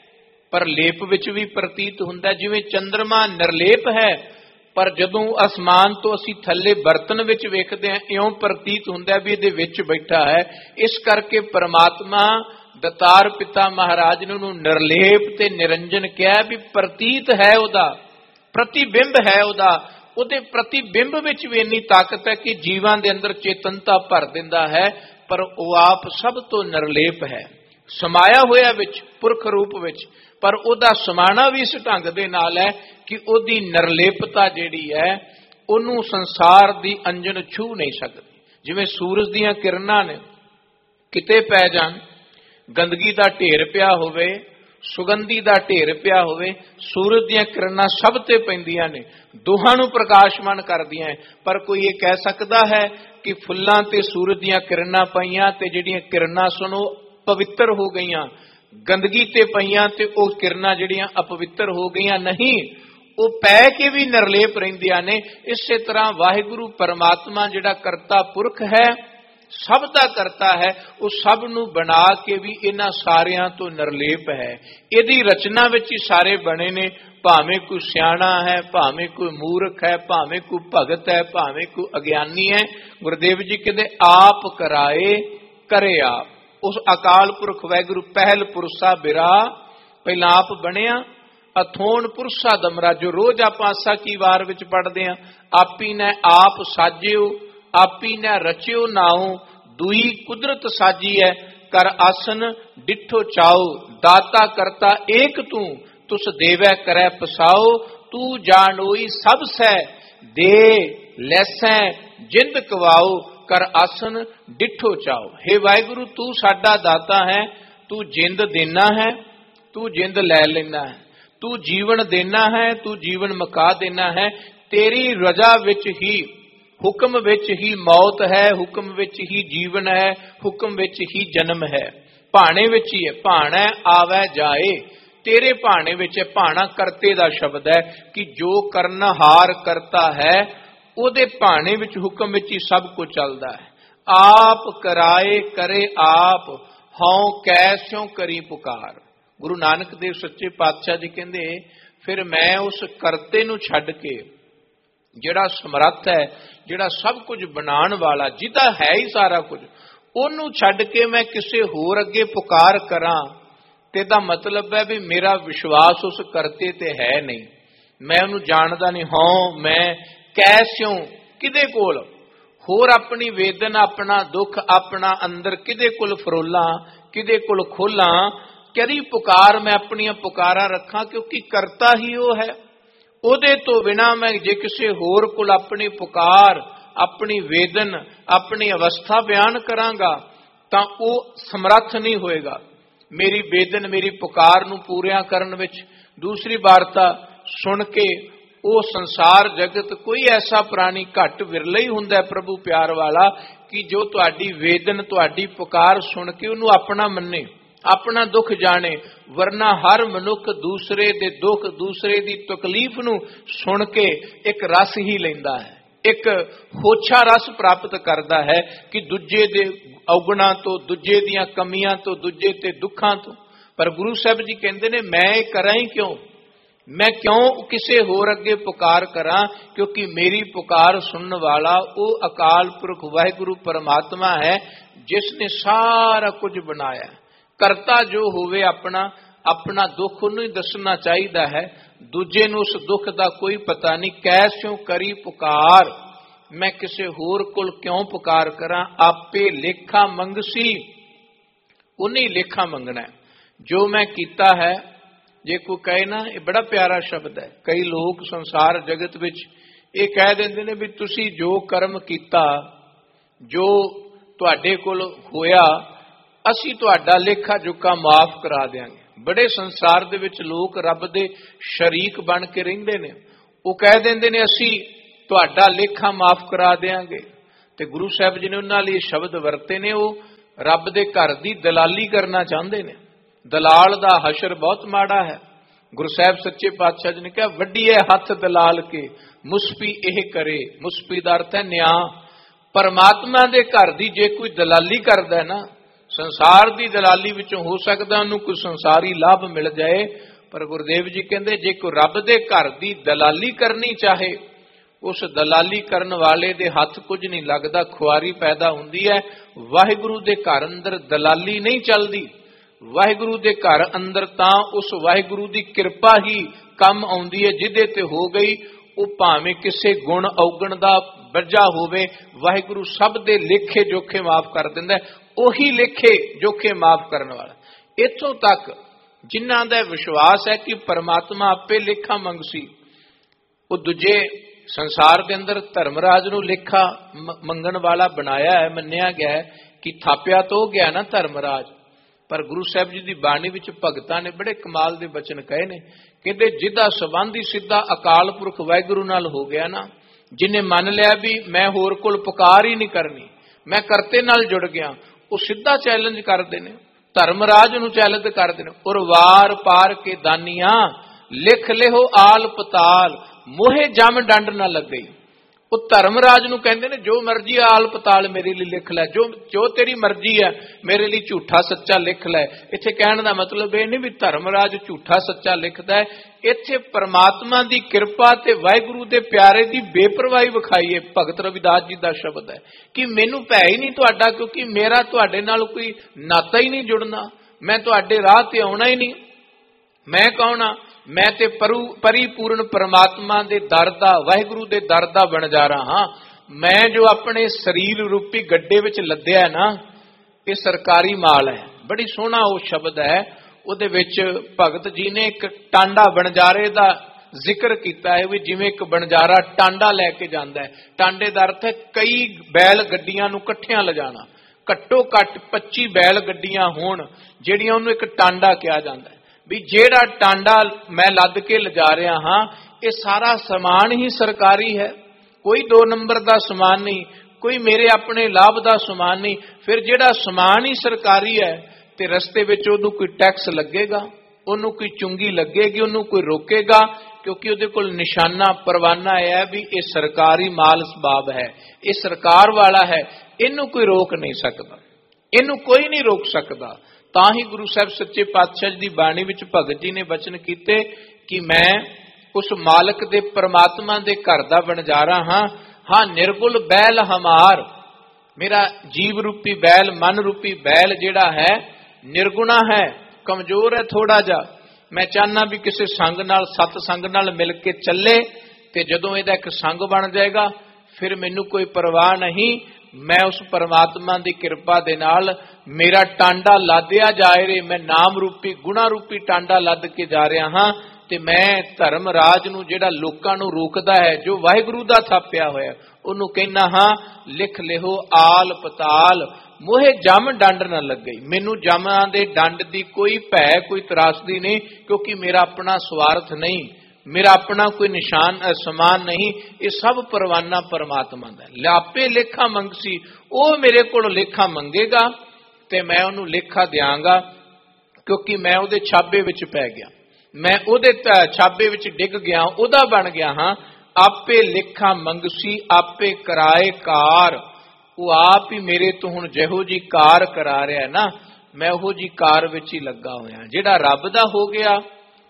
ਪਰ ਲੇਪ ਵਿੱਚ ਵੀ ਪ੍ਰਤੀਤ ਹੁੰਦਾ। ਜਿਵੇਂ ਚੰਦਰਮਾ ਨਿਰਲੇਪ ਹੈ, ਪਰ ਜਦੋਂ ਅਸਮਾਨ ਤੋਂ ਅਸੀਂ ਥੱਲੇ ਬਰਤਨ ਵਿੱਚ ਵੇਖਦੇ ਹਾਂ, ਇਉਂ ਪ੍ਰਤੀਤ ਹੁੰਦਾ ਵੀ ਇਹਦੇ ਵਿੱਚ ਬੈਠਾ ਹੈ। ਇਸ ਕਰਕੇ ਪਰਮਾਤਮਾ ਦਤਾਰ ਪਿਤਾ ਮਹਾਰਾਜ ਨੇ ਉਹਨੂੰ ਨਿਰਲੇਪ ਤੇ ਨਿਰੰਜਨ ਕਿਹਾ ਵੀ ਪ੍ਰਤੀਤ ਹੈ, ਉਹਦਾ ਪ੍ਰਤੀਬਿੰਬ ਹੈ, ਉਹਦਾ ਉਹਦੇ ਪ੍ਰਤੀਬਿੰਬ ਵਿੱਚ ਵੀ ਇੰਨੀ ਤਾਕਤ ਹੈ ਕਿ ਜੀਵਾਂ ਦੇ ਅੰਦਰ ਚੇਤਨਤਾ ਭਰ ਦਿੰਦਾ ਹੈ, ਪਰ ਉਹ ਆਪ ਸਭ ਤੋਂ ਨਿਰਲੇਪ ਹੈ, ਸਮਾਇਆ ਹੋਇਆ ਵਿੱਚ ਪੁਰਖ ਰੂਪ ਵਿੱਚ। ਪਰ ਉਹਦਾ ਸਮਾਣਾ ਵੀ ਇਸ ਢੰਗ ਦੇ ਨਾਲ ਹੈ ਕਿ ਉਹਦੀ ਨਿਰਲੇਪਤਾ ਜਿਹੜੀ ਹੈ ਉਹਨੂੰ ਸੰਸਾਰ ਦੀ ਅੰਜਨ ਛੂ ਨਹੀਂ ਸਕਦੀ। ਜਿਵੇਂ ਸੂਰਜ ਦੀਆਂ ਕਿਰਨਾਂ ਨੇ, ਕਿਤੇ ਪੈ ਜਾਣ, ਗੰਦਗੀ ਦਾ ਢੇਰ ਪਿਆ ਹੋਵੇ, ਸੁਗੰਧੀ ਦਾ ਢੇਰ ਪਿਆ ਹੋਵੇ, ਸੂਰਜ ਦੀਆਂ ਕਿਰਨਾਂ ਸਭ ਤੇ ਪੈਂਦੀਆਂ ਨੇ, ਦੋਹਾਂ ਨੂੰ ਪ੍ਰਕਾਸ਼ਮਾਨ ਕਰਦੀਆਂ। ਪਰ ਕੋਈ ਇਹ ਕਹਿ ਸਕਦਾ ਹੈ ਕਿ ਫੁੱਲਾਂ ਤੇ ਸੂਰਜ ਦੀਆਂ ਕਿਰਨਾਂ ਪਈਆਂ ਤੇ ਜਿਹੜੀਆਂ ਕਿਰਨਾਂ ਸਨ ਉਹ ਪਵਿੱਤਰ ਹੋ ਗਈਆਂ, ਗੰਦਗੀ ਤੇ ਪਈਆਂ ਤੇ ਉਹ ਕਿਰਨਾਂ ਜਿਹੜੀਆਂ ਅਪਵਿੱਤਰ ਹੋ ਗਈਆਂ? ਨਹੀਂ, ਉਹ ਪੈ ਕੇ ਵੀ ਨਿਰਲੇਪ ਰਹਿੰਦੀਆਂ ਨੇ। ਇਸੇ ਤਰ੍ਹਾਂ ਵਾਹਿਗੁਰੂ ਪਰਮਾਤਮਾ ਜਿਹੜਾ ਕਰਤਾ ਪੁਰਖ ਹੈ, ਸਭ ਦਾ ਕਰਤਾ ਹੈ, ਉਹ ਸਭ ਨੂੰ ਬਣਾ ਕੇ ਵੀ ਇਹਨਾਂ ਸਾਰਿਆਂ ਤੋਂ ਨਿਰਲੇਪ ਹੈ। ਇਹਦੀ ਰਚਨਾ ਵਿੱਚ ਹੀ ਸਾਰੇ ਬਣੇ ਨੇ, ਭਾਵੇਂ ਕੋਈ ਸਿਆਣਾ ਹੈ, ਭਾਵੇਂ ਕੋਈ ਮੂਰਖ ਹੈ, ਭਾਵੇਂ ਕੋਈ ਭਗਤ ਹੈ, ਭਾਵੇਂ ਕੋਈ ਅਗਿਆਨੀ ਹੈ। ਗੁਰਦੇਵ ਜੀ ਕਹਿੰਦੇ ਆਪ ਕਰਾਏ ਕਰੇ ਆਪ। ਉਸ ਅਕਾਲ ਪੁਰਖ ਵਾਹਿਗੁਰੂ ਪਹਿਲ ਪੁਰਸ਼ਾ ਬਿਰਾ, ਪਹਿਲਾਂ ਆਪ ਬਣਿਆ, ਅਥੋਣ ਪੁਰਸ਼ਾ ਦਮਰਾ, ਜੋ ਰੋਜ਼ ਆਪਾਂ ਆਸਾ ਕੀ ਵਾਰ ਵਿੱਚ ਪੜ੍ਹਦੇ ਹਾਂ, ਆਪੀ ਨੇ ਆਪ ਸਾਜਿਓ, ਆਪੀ ਨੇ ਰਚਿਓ ਨਾਉ, ਦੁਈ ਕੁਦਰਤ ਸਾਜੀ ਹੈ, ਕਰ ਆਸਨ ਡਿਠੋ ਚਾਓ, ਦਾਤਾ ਕਰਤਾ ਏਕ ਤੂੰ, ਤੁਸ ਦੇਵੈ ਕਰੈ ਪਸਾਓ, ਤੂੰ ਜਾਣੋਈ ਸਭ ਸੈ, ਦੇ ਲੈਸੈ ਜਿੰਦ ਕਵਾਓ, ਕਰ ਆਸਨ ਡਿਠੋ ਚਾਓ। हे ਵਾਹਿਗੁਰੂ, ਤੂੰ ਸਾਡਾ ਦਾਤਾ ਹੈ, ਤੂੰ ਜਿੰਦ ਦੇਣਾ ਹੈ, ਤੂੰ ਜਿੰਦ ਲੈ ਲੈਣਾ ਹੈ, ਤੂੰ ਜੀਵਨ ਦੇਣਾ ਹੈ, ਤੂੰ ਜੀਵਨ ਮੁਕਾ ਦੇਣਾ ਹੈ। ਤੇਰੀ ਰਜ਼ਾ ਵਿੱਚ ਹੀ, ਹੁਕਮ ਵਿੱਚ ਹੀ ਮੌਤ ਹੈ, ਹੁਕਮ ਵਿੱਚ ਹੀ ਜੀਵਨ ਹੈ, ਹੁਕਮ ਵਿੱਚ ਹੀ ਜਨਮ ਹੈ, ਭਾਣੇ ਵਿੱਚ ਹੀ ਹੈ। ਭਾਣਾ ਆਵੈ ਜਾਏ, ਤੇਰੇ ਭਾਣੇ ਵਿੱਚ ਹੈ। ਭਾਣਾ ਕਰਤੇ ਦਾ ਸ਼ਬਦ ਹੈ ਕਿ ਜੋ ਕਰਨਹਾਰ ਕਰਤਾ ਹੈ, ਉਹਦੇ ਭਾਣੇ ਵਿੱਚ, ਹੁਕਮ ਵਿੱਚ ਹੀ ਸਭ ਕੁਝ ਚੱਲਦਾ ਹੈ। ਆਪ ਕਰਾਏ ਕਰੇ ਆਪ, ਹਉ ਕੈਸਿਓ ਕਰੀ ਪੁਕਾਰ। ਗੁਰੂ ਨਾਨਕ ਦੇਵ ਸੱਚੇ ਪਾਤਸ਼ਾਹ ਜੀ ਕਹਿੰਦੇ ਫਿਰ ਮੈਂ ਉਸ ਕਰਤੇ ਨੂੰ ਛੱਡ ਕੇ, ਜਿਹੜਾ ਸਮਰੱਥ ਹੈ, ਜਿਹੜਾ ਸਭ ਕੁਝ ਬਣਾਉਣ ਵਾਲਾ, ਜਿਹਦਾ ਹੈ ਹੀ ਸਾਰਾ ਕੁਝ, ਉਹਨੂੰ ਛੱਡ ਕੇ ਮੈਂ ਕਿਸੇ ਹੋਰ ਅੱਗੇ ਪੁਕਾਰ ਕਰਾਂ, ਤੇ ਦਾ ਮਤਲਬ ਹੈ ਵੀ ਮੇਰਾ ਵਿਸ਼ਵਾਸ ਉਸ ਕਰਤੇ ਤੇ ਹੈ ਨਹੀਂ, ਮੈਂ ਉਹਨੂੰ ਜਾਣਦਾ ਨਹੀਂ। ਹਾਂ ਮੈਂ ਕੈਸਿਓ, ਕਿਹਦੇ ਕੋਲ ਹੋਰ ਆਪਣੀ ਵੇਦਨਾ, ਆਪਣਾ ਦੁੱਖ, ਆਪਣਾ ਅੰਦਰ ਕਿਹਦੇ ਕੋਲ ਫਰੋਲਾਂ, ਕਿਹਦੇ ਕੋਲ ਖੋਲਾਂ, ਕਰੀ ਪੁਕਾਰ ਮੈਂ ਆਪਣੀਆਂ ਪੁਕਾਰਾਂ ਰੱਖਾਂ, ਕਿਉਂਕਿ ਕਰਤਾ ਹੀ ਉਹ ਹੈ। ਉਹਦੇ ਤੋਂ ਬਿਨਾਂ ਮੈਂ ਜੇ ਕਿਸੇ ਹੋਰ ਕੋਲ ਆਪਣੀ ਪੁਕਾਰ, ਆਪਣੀ ਵੇਦਨ, ਆਪਣੀ ਅਵਸਥਾ ਬਿਆਨ ਕਰਾਂਗਾ ਤਾਂ ਉਹ ਸਮਰੱਥ ਨਹੀਂ ਹੋਏਗਾ ਮੇਰੀ ਵੇਦਨ, ਮੇਰੀ ਪੁਕਾਰ ਨੂੰ ਪੂਰਿਆਂ ਕਰਨ ਵਿੱਚ। ਦੂਸਰੀ ਵਾਰਤਾ ਸੁਣ ਕੇ ਉਹ ਸੰਸਾਰ ਜਗਤ ਕੋਈ ਐਸਾ ਪ੍ਰਾਣੀ ਘੱਟ ਵਿਰਲਾ ਹੀ ਹੁੰਦਾ ਪ੍ਰਭੂ ਪਿਆਰ ਵਾਲਾ ਕਿ ਜੋ ਤੁਹਾਡੀ ਵੇਦਨ, ਤੁਹਾਡੀ ਪੁਕਾਰ ਸੁਣ ਕੇ ਉਹਨੂੰ ਆਪਣਾ ਮੰਨੇ, ਆਪਣਾ ਦੁੱਖ ਜਾਣੇ। ਵਰਨਾ ਹਰ ਮਨੁੱਖ ਦੂਸਰੇ ਦੇ ਦੁੱਖ, ਦੂਸਰੇ ਦੀ ਤਕਲੀਫ ਨੂੰ ਸੁਣ ਕੇ ਇੱਕ ਰਸ ਹੀ ਲੈਂਦਾ ਹੈ, ਇੱਕ ਹੋਛਾ ਰਸ ਪ੍ਰਾਪਤ ਕਰਦਾ ਹੈ ਕਿ ਦੂਜੇ ਦੇ ਔਗਣਾਂ ਤੋਂ, ਦੂਜੇ ਦੀਆਂ ਕਮੀਆਂ ਤੋਂ, ਦੂਜੇ ਤੇ ਦੁੱਖਾਂ ਤੋਂ। ਪਰ ਗੁਰੂ ਸਾਹਿਬ ਜੀ ਕਹਿੰਦੇ ਨੇ ਮੈਂ ਇਹ ਕਰਾਂ ਹੀ ਕਿਉਂ, ਮੈਂ ਕਿਉਂ ਕਿਸੇ ਹੋਰ ਅੱਗੇ ਪੁਕਾਰ ਕਰਾਂ, ਕਿਉਂਕਿ ਮੇਰੀ ਪੁਕਾਰ ਸੁਣਨ ਵਾਲਾ ਉਹ ਅਕਾਲ ਪੁਰਖ ਵਾਹਿਗੁਰੂ ਪਰਮਾਤਮਾ ਹੈ, ਜਿਸ ਨੇ ਸਾਰਾ ਕੁਝ ਬਣਾਇਆ। ਕਰਤਾ ਜੋ ਹੋਵੇ ਆਪਣਾ, ਆਪਣਾ ਦੁੱਖ ਉਹਨੂੰ ਹੀ ਦੱਸਣਾ ਚਾਹੀਦਾ ਹੈ, ਦੂਜੇ ਨੂੰ ਉਸ ਦੁੱਖ ਦਾ ਕੋਈ ਪਤਾ ਨਹੀਂ। ਕੈਸਿਓ ਕਰੀ ਪੁਕਾਰ, ਮੈਂ ਕਿਸੇ ਹੋਰ ਕੋਲ ਕਿਉਂ ਪੁਕਾਰ ਕਰਾਂ। ਆਪੇ ਲੇਖਾ ਮੰਗਸੀ, ਉਹਨੇ ਹੀ ਲੇਖਾ ਮੰਗਣਾ ਜੋ ਮੈਂ ਕੀਤਾ ਹੈ। ਜੇ ਕੋਈ ਕਹੇ ਨਾ, ਇਹ ਬੜਾ ਪਿਆਰਾ ਸ਼ਬਦ ਹੈ, ਕਈ ਲੋਕ ਸੰਸਾਰ ਜਗਤ ਵਿੱਚ ਇਹ ਕਹਿ ਦਿੰਦੇ ਨੇ ਵੀ ਤੁਸੀਂ ਜੋ ਕਰਮ ਕੀਤਾ, ਜੋ ਤੁਹਾਡੇ ਕੋਲ ਹੋਇਆ, ਅਸੀਂ ਤੁਹਾਡਾ ਲੇਖਾ ਜੋਖਾ ਮਾਫ ਕਰਾ ਦਿਆਂਗੇ। ਬੜੇ ਸੰਸਾਰ ਦੇ ਵਿੱਚ ਲੋਕ ਰੱਬ ਦੇ ਸ਼ਰੀਕ ਬਣ ਕੇ ਰਹਿੰਦੇ ਨੇ, ਉਹ ਕਹਿ ਦਿੰਦੇ ਨੇ ਅਸੀਂ ਤੁਹਾਡਾ ਲੇਖਾ ਮਾਫ ਕਰਾ ਦਿਆਂਗੇ। ਤੇ ਗੁਰੂ ਸਾਹਿਬ ਜੀ ਨੇ ਉਹਨਾਂ ਲਈ ਸ਼ਬਦ ਵਰਤੇ ਨੇ, ਉਹ ਰੱਬ ਦੇ ਘਰ ਦੀ ਦਲਾਲੀ ਕਰਨਾ ਚਾਹੁੰਦੇ ਨੇ। ਦਲਾਲ ਦਾ ਹਸ਼ਰ ਬਹੁਤ ਮਾੜਾ ਹੈ। ਗੁਰੂ ਸਾਹਿਬ ਸੱਚੇ ਪਾਤਸ਼ਾਹ ਜੀ ਨੇ ਕਿਹਾ ਵੱਡੀਏ ਹੱਥ ਦਲਾਲ ਕੇ, ਮੁਸਪੀ ਇਹ ਕਰੇ। ਮੁਸਪੀ ਦਾ ਅਰਥ ਹੈ ਨਿਆਂ। ਪਰਮਾਤਮਾ ਦੇ ਘਰ ਦੀ ਜੇ ਕੋਈ ਦਲਾਲੀ ਕਰਦਾ ਨਾ, ਸੰਸਾਰ ਦੀ ਦਲਾਲੀ ਵਿੱਚੋਂ ਹੋ ਸਕਦਾ ਉਹਨੂੰ ਕੋਈ ਸੰਸਾਰੀ ਲਾਭ ਮਿਲ ਜਾਏ, ਪਰ ਗੁਰਦੇਵ ਜੀ ਕਹਿੰਦੇ ਜੇ ਕੋਈ ਰੱਬ ਦੇ ਘਰ ਦੀ ਦਲਾਲੀ ਕਰਨੀ ਚਾਹੇ, ਉਸ ਦਲਾਲੀ ਕਰਨ ਵਾਲੇ ਦੇ ਹੱਥ ਕੁਝ ਨਹੀਂ ਲੱਗਦਾ, ਖੁਆਰੀ ਪੈਦਾ ਹੁੰਦੀ ਹੈ। ਵਾਹਿਗੁਰੂ ਦੇ ਘਰ ਅੰਦਰ ਦਲਾਲੀ ਨਹੀਂ ਚੱਲਦੀ। ਵਾਹਿਗੁਰੂ ਦੇ ਘਰ ਅੰਦਰ ਤਾਂ ਉਸ ਵਾਹਿਗੁਰੂ ਦੀ ਕਿਰਪਾ ਹੀ ਕੰਮ ਆਉਂਦੀ ਹੈ। ਜਿਹਦੇ ਤੇ ਹੋ ਗਈ ਉਹ ਭਾਵੇਂ ਕਿਸੇ ਗੁਣ ਔਗਣ ਦਾ ਵਜ੍ਹਾ ਹੋਵੇ, ਵਾਹਿਗੁਰੂ ਸਭ ਦੇ ਲੇਖੇ ਜੋਖੇ ਮਾਫ ਕਰ ਦਿੰਦਾ। ਉਹੀ ਲੇਖੇ ਜੋਖੇ ਮਾਫ ਕਰਨ ਵਾਲਾ। ਇੱਥੋਂ ਤੱਕ ਜਿਨ੍ਹਾਂ ਦਾ ਵਿਸ਼ਵਾਸ ਹੈ ਕਿ ਪਰਮਾਤਮਾ ਆਪੇ ਲੇਖਾ ਮੰਗਸੀ, ਉਹ ਦੂਜੇ ਸੰਸਾਰ ਦੇ ਅੰਦਰ ਧਰਮਰਾਜ ਨੂੰ ਲੇਖਾ ਮੰਗਣ ਵਾਲਾ ਬਣਾਇਆ ਹੈ। ਮੰਨਿਆ ਗਿਆ ਹੈ ਕਿ ਥਾਪਿਆ ਤਾਂ ਹੋ ਗਿਆ ਨਾ ਧਰਮਰਾਜ, ਪਰ ਗੁਰੂ ਸਾਹਿਬ ਜੀ ਦੀ ਬਾਣੀ ਵਿੱਚ ਭਗਤਾਂ ਨੇ ਬੜੇ ਕਮਾਲ ਦੇ ਬਚਨ ਕਹੇ ਨੇ। ਕਹਿੰਦੇ ਜਿਹਦਾ ਸੰਬੰਧ ਹੀ ਸਿੱਧਾ ਅਕਾਲ ਪੁਰਖ ਵਾਹਿਗੁਰੂ ਨਾਲ ਹੋ ਗਿਆ ਨਾ, ਜਿਹਨੇ ਮੰਨ ਲਿਆ ਵੀ ਮੈਂ ਹੋਰ ਕੋਲ ਪੁਕਾਰ ਹੀ ਨਹੀਂ ਕਰਨੀ, ਮੈਂ ਕਰਤੇ ਨਾਲ ਜੁੜ ਗਿਆ, ਉਹ ਸਿੱਧਾ ਚੈਲੰਜ ਕਰਦੇ ਨੇ, ਧਰਮਰਾਜ ਨੂੰ ਚੈਲੰਜ ਕਰਦੇ ਨੇ। ਔਰ ਵਾਰ ਪਾਰ ਕੇ ਦਾਨੀਆਂ ਲਿਖ ਲਿਓ ਆਲ ਪਤਾਲ, ਮੋਹੇ ਜਮ ਡੰਡ ਨਾ ਲੱਗੇ। ਉਹ ਧਰਮਰਾਜ ਨੂੰ ਕਹਿੰਦੇ ਨੇ ਜੋ ਮਰਜ਼ੀ ਆਲ ਪਤਾਲ ਮੇਰੇ ਲਈ ਲਿਖ ਲੈ, ਜੋ ਜੋ ਤੇਰੀ ਮਰਜ਼ੀ ਹੈ ਮੇਰੇ ਲਈ ਝੂਠਾ ਸੱਚਾ ਲਿਖ ਲੈ। ਇੱਥੇ ਕਹਿਣ ਦਾ ਮਤਲਬ ਇਹ ਨਹੀਂ ਵੀ ਧਰਮਰਾਜ ਝੂਠਾ ਸੱਚਾ ਲਿਖਦਾ ਹੈ, ਇੱਥੇ ਪਰਮਾਤਮਾ ਦੀ ਕਿਰਪਾ ਤੇ ਵਾਹਿਗੁਰੂ ਦੇ ਪਿਆਰੇ ਦੀ ਬੇਪਰਵਾਹੀ ਵਿਖਾਈ ਹੈ। ਭਗਤ ਰਵਿਦਾਸ ਜੀ ਦਾ ਸ਼ਬਦ ਹੈ ਕਿ ਮੈਨੂੰ ਭੈ ਹੀ ਨਹੀਂ ਤੁਹਾਡਾ, ਕਿਉਂਕਿ ਮੇਰਾ ਤੁਹਾਡੇ ਨਾਲ ਕੋਈ ਨਾਤਾ ਹੀ ਨਹੀਂ ਜੁੜਨਾ, ਮੈਂ ਤੁਹਾਡੇ ਰਾਹ ਤੇ ਆਉਣਾ ਹੀ ਨਹੀਂ। ਮੈਂ ਕੌਣ ਆ? ਮੈਂ ਤੇ ਪਰਿਪੂਰਨ ਪਰਮਾਤਮਾ ਦੇ ਦਰ ਦਾ, ਵਾਹਿਗੁਰੂ ਦੇ ਦਰ ਦਾ ਬਣਜਾਰਾ ਹਾਂ। ਮੈਂ ਜੋ ਆਪਣੇ ਸਰੀਰ ਰੂਪੀ ਗੱਡੇ ਵਿੱਚ ਲੱਦਿਆ ਨਾ, ਇਹ ਸਰਕਾਰੀ ਮਾਲ ਹੈ। ਬੜੀ ਸੋਹਣਾ ਉਹ ਸ਼ਬਦ ਹੈ, ਉਹਦੇ ਵਿੱਚ ਭਗਤ ਜੀ ਨੇ ਇੱਕ ਟਾਂਡਾ ਬਣਜਾਰੇ ਦਾ ਜ਼ਿਕਰ ਕੀਤਾ ਹੈ ਵੀ ਜਿਵੇਂ ਇੱਕ ਬਣਜਾਰਾ ਟਾਂਡਾ ਲੈ ਕੇ ਜਾਂਦਾ ਹੈ। ਟਾਂਡੇ ਦਾ ਅਰਥ ਹੈ ਕਈ ਬੈਲ ਗੱਡੀਆਂ ਨੂੰ ਇਕੱਠਿਆਂ ਲਿਜਾਣਾ। ਘੱਟੋ ਘੱਟ ਪੱਚੀ ਬੈਲ ਗੱਡੀਆਂ ਹੋਣ ਜਿਹੜੀਆਂ ਉਹਨੂੰ ਇੱਕ ਟਾਂਡਾ ਕਿਹਾ ਜਾਂਦਾ ਹੈ। ਵੀ ਜਿਹੜਾ ਟਾਂਡਾ ਮੈਂ ਲੱਦ ਕੇ ਲਿਜਾ ਰਿਹਾ ਹਾਂ, ਇਹ ਸਾਰਾ ਸਮਾਨ ਹੀ ਸਰਕਾਰੀ ਹੈ, ਕੋਈ ਦੋ ਨੰਬਰ ਦਾ ਸਮਾਨ ਨਹੀਂ, ਕੋਈ ਮੇਰੇ ਆਪਣੇ ਲਾਭ ਦਾ ਸਮਾਨ ਨਹੀਂ। ਫਿਰ ਜਿਹੜਾ ਸਮਾਨ ਹੀ ਸਰਕਾਰੀ ਹੈ ਤੇ ਰਸਤੇ ਵਿੱਚ ਉਹਨੂੰ ਕੋਈ ਟੈਕਸ ਲੱਗੇਗਾ, ਉਹਨੂੰ ਕੋਈ ਚੁੰਗੀ ਲੱਗੇਗੀ, ਉਹਨੂੰ ਕੋਈ ਰੋਕੇਗਾ, ਕਿਉਂਕਿ ਉਹਦੇ ਕੋਲ ਨਿਸ਼ਾਨਾ ਪਰਵਾਨਾ ਹੈ ਵੀ ਇਹ ਸਰਕਾਰੀ ਮਾਲ ਸਬਾਬ ਹੈ, ਇਹ ਸਰਕਾਰ ਵਾਲਾ ਹੈ, ਇਹਨੂੰ ਕੋਈ ਰੋਕ ਨਹੀਂ ਸਕਦਾ, ਇਹਨੂੰ ਕੋਈ ਨਹੀਂ ਰੋਕ ਸਕਦਾ। ਤਾਂ ਹੀ ਗੁਰੂ ਸਾਹਿਬ ਸੱਚੇ ਪਾਤਸ਼ਾਹ ਜੀ ਦੀ ਬਾਣੀ ਵਿੱਚ ਭਗਤ ਜੀ ਨੇ ਬਚਨ ਕੀਤੇ ਕਿ ਮੈਂ ਉਸ ਮਾਲਕ ਦੇ ਪਰਮਾਤਮਾ ਦੇ ਘਰ ਦਾ ਬਣਜਾਰਾ ਹਾਂ। ਹਾਂ ਨਿਰਗੁਲ ਬੈਲ ਹਮਾਰ, ਮੇਰਾ ਜੀਵ ਰੂਪੀ ਬੈਲ, ਮਨ ਰੂਪੀ ਬੈਲ ਜਿਹੜਾ ਹੈ ਨਿਰਗੁਣਾ ਹੈ, ਕਮਜ਼ੋਰ ਹੈ ਥੋੜਾ ਜਿਹਾ। ਮੈਂ ਚਾਹਨਾ ਵੀ ਕਿਸੇ ਸੰਗ ਨਾਲ, ਸਤ ਸੰਗ ਨਾਲ ਮਿਲ ਕੇ ਚੱਲੇ, ਤੇ ਜਦੋਂ ਇਹਦਾ ਇੱਕ ਸੰਗ ਬਣ ਜਾਏਗਾ ਫਿਰ ਮੈਨੂੰ ਕੋਈ ਪਰਵਾਹ ਨਹੀਂ। ਮੈਂ ਉਸ ਪਰਮਾਤਮਾ ਦੀ ਕਿਰਪਾ ਦੇ ਨਾਲ ਮੇਰਾ ਟਾਂਡਾ ਲਾਦਿਆ ਜਾ ਰਿਹਾ, ਮੈਂ ਨਾਮ ਰੂਪੀ ਗੁਣਾ ਰੂਪੀ ਟਾਂਡਾ ਲੱਦ ਕੇ ਜਾ ਰਿਹਾ ਹਾਂ। ਤੇ ਮੈਂ ਧਰਮ ਰਾਜ ਨੂੰ ਜਿਹੜਾ ਲੋਕਾਂ ਨੂੰ ਰੋਕਦਾ ਹੈ, ਜੋ ਵਾਹਿਗੁਰੂ ਦਾ ਥਾਪਿਆ ਹੋਇਆ, ਉਹਨੂੰ ਕਹਿਣਾ ਹਾਂ ਲਿਖ ਲਿਓ ਆਲ ਪਤਾਲ, ਮੋਹੇ ਜਮ ਡੰਡ ਨਾ ਲੱਗੇ। ਮੈਨੂੰ ਜਮਾਂ ਦੇ ਡੰਡ ਦੀ ਕੋਈ ਭੈ, ਕੋਈ ਤਰਾਸਦੀ ਨਹੀਂ, ਕਿਉਂਕਿ ਮੇਰਾ ਆਪਣਾ ਸਵਾਰਥ ਨਹੀਂ, ਮੇਰਾ ਆਪਣਾ ਕੋਈ ਨਿਸ਼ਾਨ ਸਮਾਨ ਨਹੀਂ, ਇਹ ਸਭ ਪਰਵਾਨਾ ਪਰਮਾਤਮਾ ਦਾ। ਲਾਪੇ ਲੇਖਾ ਮੰਗਸੀ, ਉਹ ਮੇਰੇ ਕੋਲ ਲੇਖਾ ਮੰਗੇਗਾ ਤੇ ਮੈਂ ਉਹਨੂੰ ਲੇਖਾ ਦਿਆਂਗਾ, ਕਿਉਂਕਿ ਮੈਂ ਉਹਦੇ ਛਾਬੇ ਵਿੱਚ ਪੈ ਗਿਆ, ਮੈਂ ਉਹਦੇ ਛਾਬੇ ਵਿੱਚ ਡਿੱਗ ਗਿਆ, ਉਹਦਾ ਬਣ ਗਿਆ ਹਾਂ। ਆਪੇ ਲੇਖਾ ਮੰਗਸੀ ਆਪੇ ਕਰਾਏ ਕਾਰ, ਉਹ ਆਪ ਹੀ ਮੇਰੇ ਤੋਂ ਹੁਣ ਜਿਹੋ ਜੀ ਕਾਰ ਕਰਾ ਰਿਹਾ ਨਾ, ਮੈਂ ਉਹੋ ਜੀ ਕਾਰ ਵਿੱਚ ਹੀ ਲੱਗਾ ਹੋਇਆ। ਜਿਹੜਾ ਰੱਬ ਦਾ ਹੋ ਗਿਆ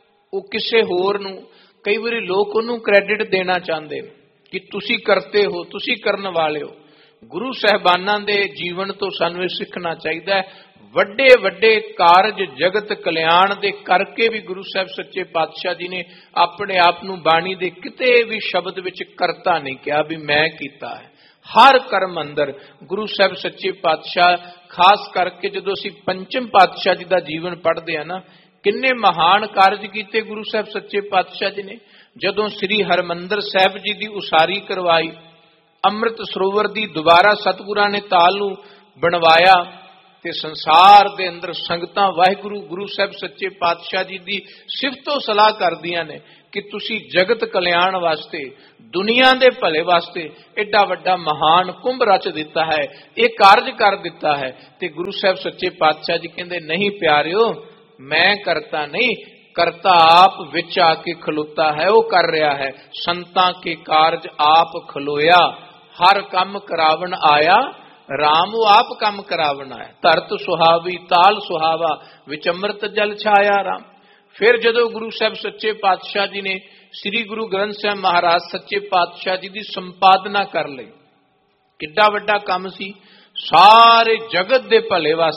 ਉਹ ਕਿਸੇ ਹੋਰ ਨੂੰ, ਕਈ ਵਾਰੀ ਲੋਕ ਉਹਨੂੰ ਕ੍ਰੈਡਿਟ ਦੇਣਾ ਚਾਹੁੰਦੇ ਕਿ ਤੁਸੀਂ ਕਰਤੇ ਹੋ, ਤੁਸੀਂ ਕਰਨ ਵਾਲੇ ਹੋ। ਗੁਰੂ ਸਾਹਿਬਾਨਾਂ ਦੇ ਜੀਵਨ ਤੋਂ ਸਾਨੂੰ ਇਹ ਸਿੱਖਣਾ ਚਾਹੀਦਾ ਹੈ। ਵੱਡੇ ਵੱਡੇ ਕਾਰਜ ਜਗਤ ਕਲਿਆਣ ਦੇ ਕਰਕੇ ਵੀ ਗੁਰੂ ਸਾਹਿਬ ਸੱਚੇ ਪਾਤਸ਼ਾਹ ਜੀ ਨੇ ਆਪਣੇ ਆਪ ਨੂੰ ਬਾਣੀ ਦੇ ਕਿਤੇ ਵੀ ਸ਼ਬਦ ਵਿੱਚ ਕਰਤਾ ਨਹੀਂ ਕਿਹਾ ਵੀ ਮੈਂ ਕੀਤਾ ਹੈ। ਹਰ ਕਰਮ ਅੰਦਰ ਗੁਰੂ ਸਾਹਿਬ ਸੱਚੇ ਪਾਤਸ਼ਾਹ, ਖਾਸ ਕਰਕੇ ਜਦੋਂ ਅਸੀਂ ਪੰਚਮ ਪਾਤਸ਼ਾਹ ਜੀ ਦਾ ਜੀਵਨ ਪੜ੍ਹਦੇ ਹਾਂ ਨਾ, ਕਿੰਨੇ ਮਹਾਨ ਕਾਰਜ ਕੀਤੇ ਗੁਰੂ ਸਾਹਿਬ ਸੱਚੇ ਪਾਤਸ਼ਾਹ ਜੀ ਨੇ। ਜਦੋਂ ਸ੍ਰੀ ਹਰਮੰਦਰ ਸਾਹਿਬ ਜੀ ਦੀ ਉਸਾਰੀ ਕਰਵਾਈ, ਅੰਮ੍ਰਿਤ ਸਰੋਵਰ ਦੀ ਦੁਬਾਰਾ ਸਤਿਗੁਰਾਂ ਨੇ ਤਾਲ ਨੂੰ ਬਣਵਾਇਆ, ਤੇ ਸੰਸਾਰ ਦੇ ਅੰਦਰ ਸੰਗਤਾਂ ਵਾਹਿਗੁਰੂ ਗੁਰੂ ਸਾਹਿਬ ਸੱਚੇ ਪਾਤਸ਼ਾਹ ਜੀ ਦੀ ਸਿਫਤੋ ਸਲਾਹ ਕਰਦੀਆਂ ਨੇ ਕਿ ਤੁਸੀਂ ਜਗਤ ਕਲਿਆਣ ਵਾਸਤੇ, ਦੁਨੀਆ ਦੇ ਭਲੇ ਵਾਸਤੇ ਐਡਾ ਵੱਡਾ ਮਹਾਨ ਕੁੰਭ ਰਚ ਦਿੱਤਾ ਹੈ, ਇਹ ਕਾਰਜ ਕਰ ਦਿੱਤਾ ਹੈ। ਤੇ ਗੁਰੂ ਸਾਹਿਬ ਸੱਚੇ ਪਾਤਸ਼ਾਹ ਜੀ ਕਹਿੰਦੇ ਨਹੀਂ ਪਿਆਰਿਓ, ਮੈਂ ਕਰਤਾ ਨਹੀਂ, ਕਰਤਾ ਆਪ ਵਿੱਚ ਆ ਕੇ ਖਲੋਤਾ ਹੈ, ਉਹ ਕਰ ਰਿਹਾ ਹੈ। ਸੰਤਾਂ ਕੇ ਕਾਰਜ ਆਪ ਖਲੋਇਆ, ਹਰ ਕੰਮ ਕਰਾਵਣ ਆਇਆ ਰਾਮ, ਉਹ ਆਪ ਕੰਮ ਕਰਾਵਣ ਆਇਆ। ਧਰਤ ਸੁਹਾਵੀ ਤਾਲ ਸੁਹਾਵਾ, ਵਿੱਚ ਅੰਮ੍ਰਿਤ ਜਲ ਛਾਇਆ ਰਾਮ। ਫਿਰ ਜਦੋਂ ਗੁਰੂ ਸਾਹਿਬ ਸੱਚੇ ਪਾਤਸ਼ਾਹ ਜੀ ਨੇ ਸ੍ਰੀ ਗੁਰੂ ਗ੍ਰੰਥ ਸਾਹਿਬ ਮਹਾਰਾਜ ਸੱਚੇ ਪਾਤਸ਼ਾਹ ਜੀ ਦੀ ਸੰਪਾਦਨਾ ਕਰ ਲਈ, ਕਿੱਡਾ ਵੱਡਾ ਕੰਮ ਸੀ। ਸਾਰੇ ਜਗਤ ਦੇ ਭਲੇ ਵਾਸਤੇ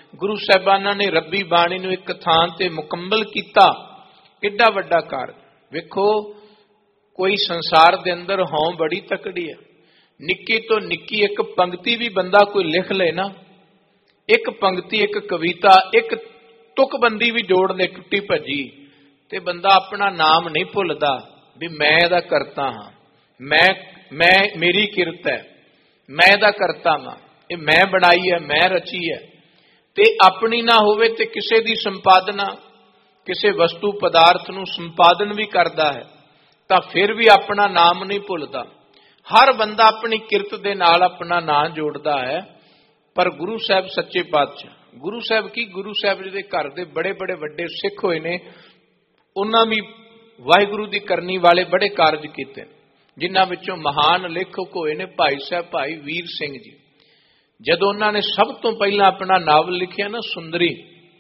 गुरु साहिबाना ने रब्बी बाणी नूं एक थां ते मुकम्मल कीता। किड्डा वड्डा कार वेखो, कोई संसार दे अंदर हों बड़ी तकड़ी है। निक्की तो निक्की एक पंक्ति भी बंदा कोई लिख ले ना, एक पंक्ति एक कविता एक तुकबंदी भी जोड़ ले टुटी भजी, ते बंदा अपना नाम नहीं भुलदा भी मैं इहदा करता हाँ, मैं मैं मेरी किरत है, मैं इहदा करता हाँ, ये मैं बनाई है, मैं रची है। ते अपनी ना होवे ते किसे दी संपादना, किसे वस्तु पदार्थ नूं संपादन भी करदा है तां फिर भी अपना नाम नहीं भुलदा। हर बंदा अपनी किरत दे नाल अपना नाम जोड़दा है। पर गुरु साहब सच्चे पातशाह, गुरु साहब की गुरु साहब जी दे घर दे बड़े बड़े वड्डे सिख होए ने, उन्हां भी वाहिगुरू दी करनी वाले बड़े कारज कीते, जिन्हां विचों महान लेखक होए ने भाई साहब भाई वीर सिंह जी। जदों उन्होंने सब तो पहला अपना नावल लिखिया ना सुंदरी,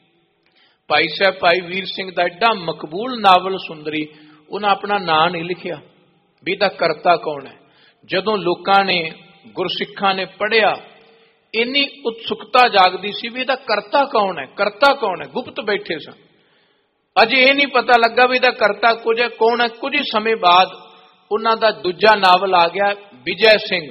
भाई साहब भाई वीर सिंह का एडा मकबूल नावल सुंदरी, उन्हें अपना नाम नहीं लिखिया भी इहदा करता कौन है। जदों लोकां ने गुरसिखां ने पढ़िया, इन्नी उत्सुकता जागदी सी भी इहदा करता कौन है, करता कौन है। गुप्त बैठे सन, अजे ये नहीं पता लगा भी इहदा करता कुछ है कौन है। कुछ ही समय बाद उन्हां दा दूजा नावल आ गया विजय सिंह,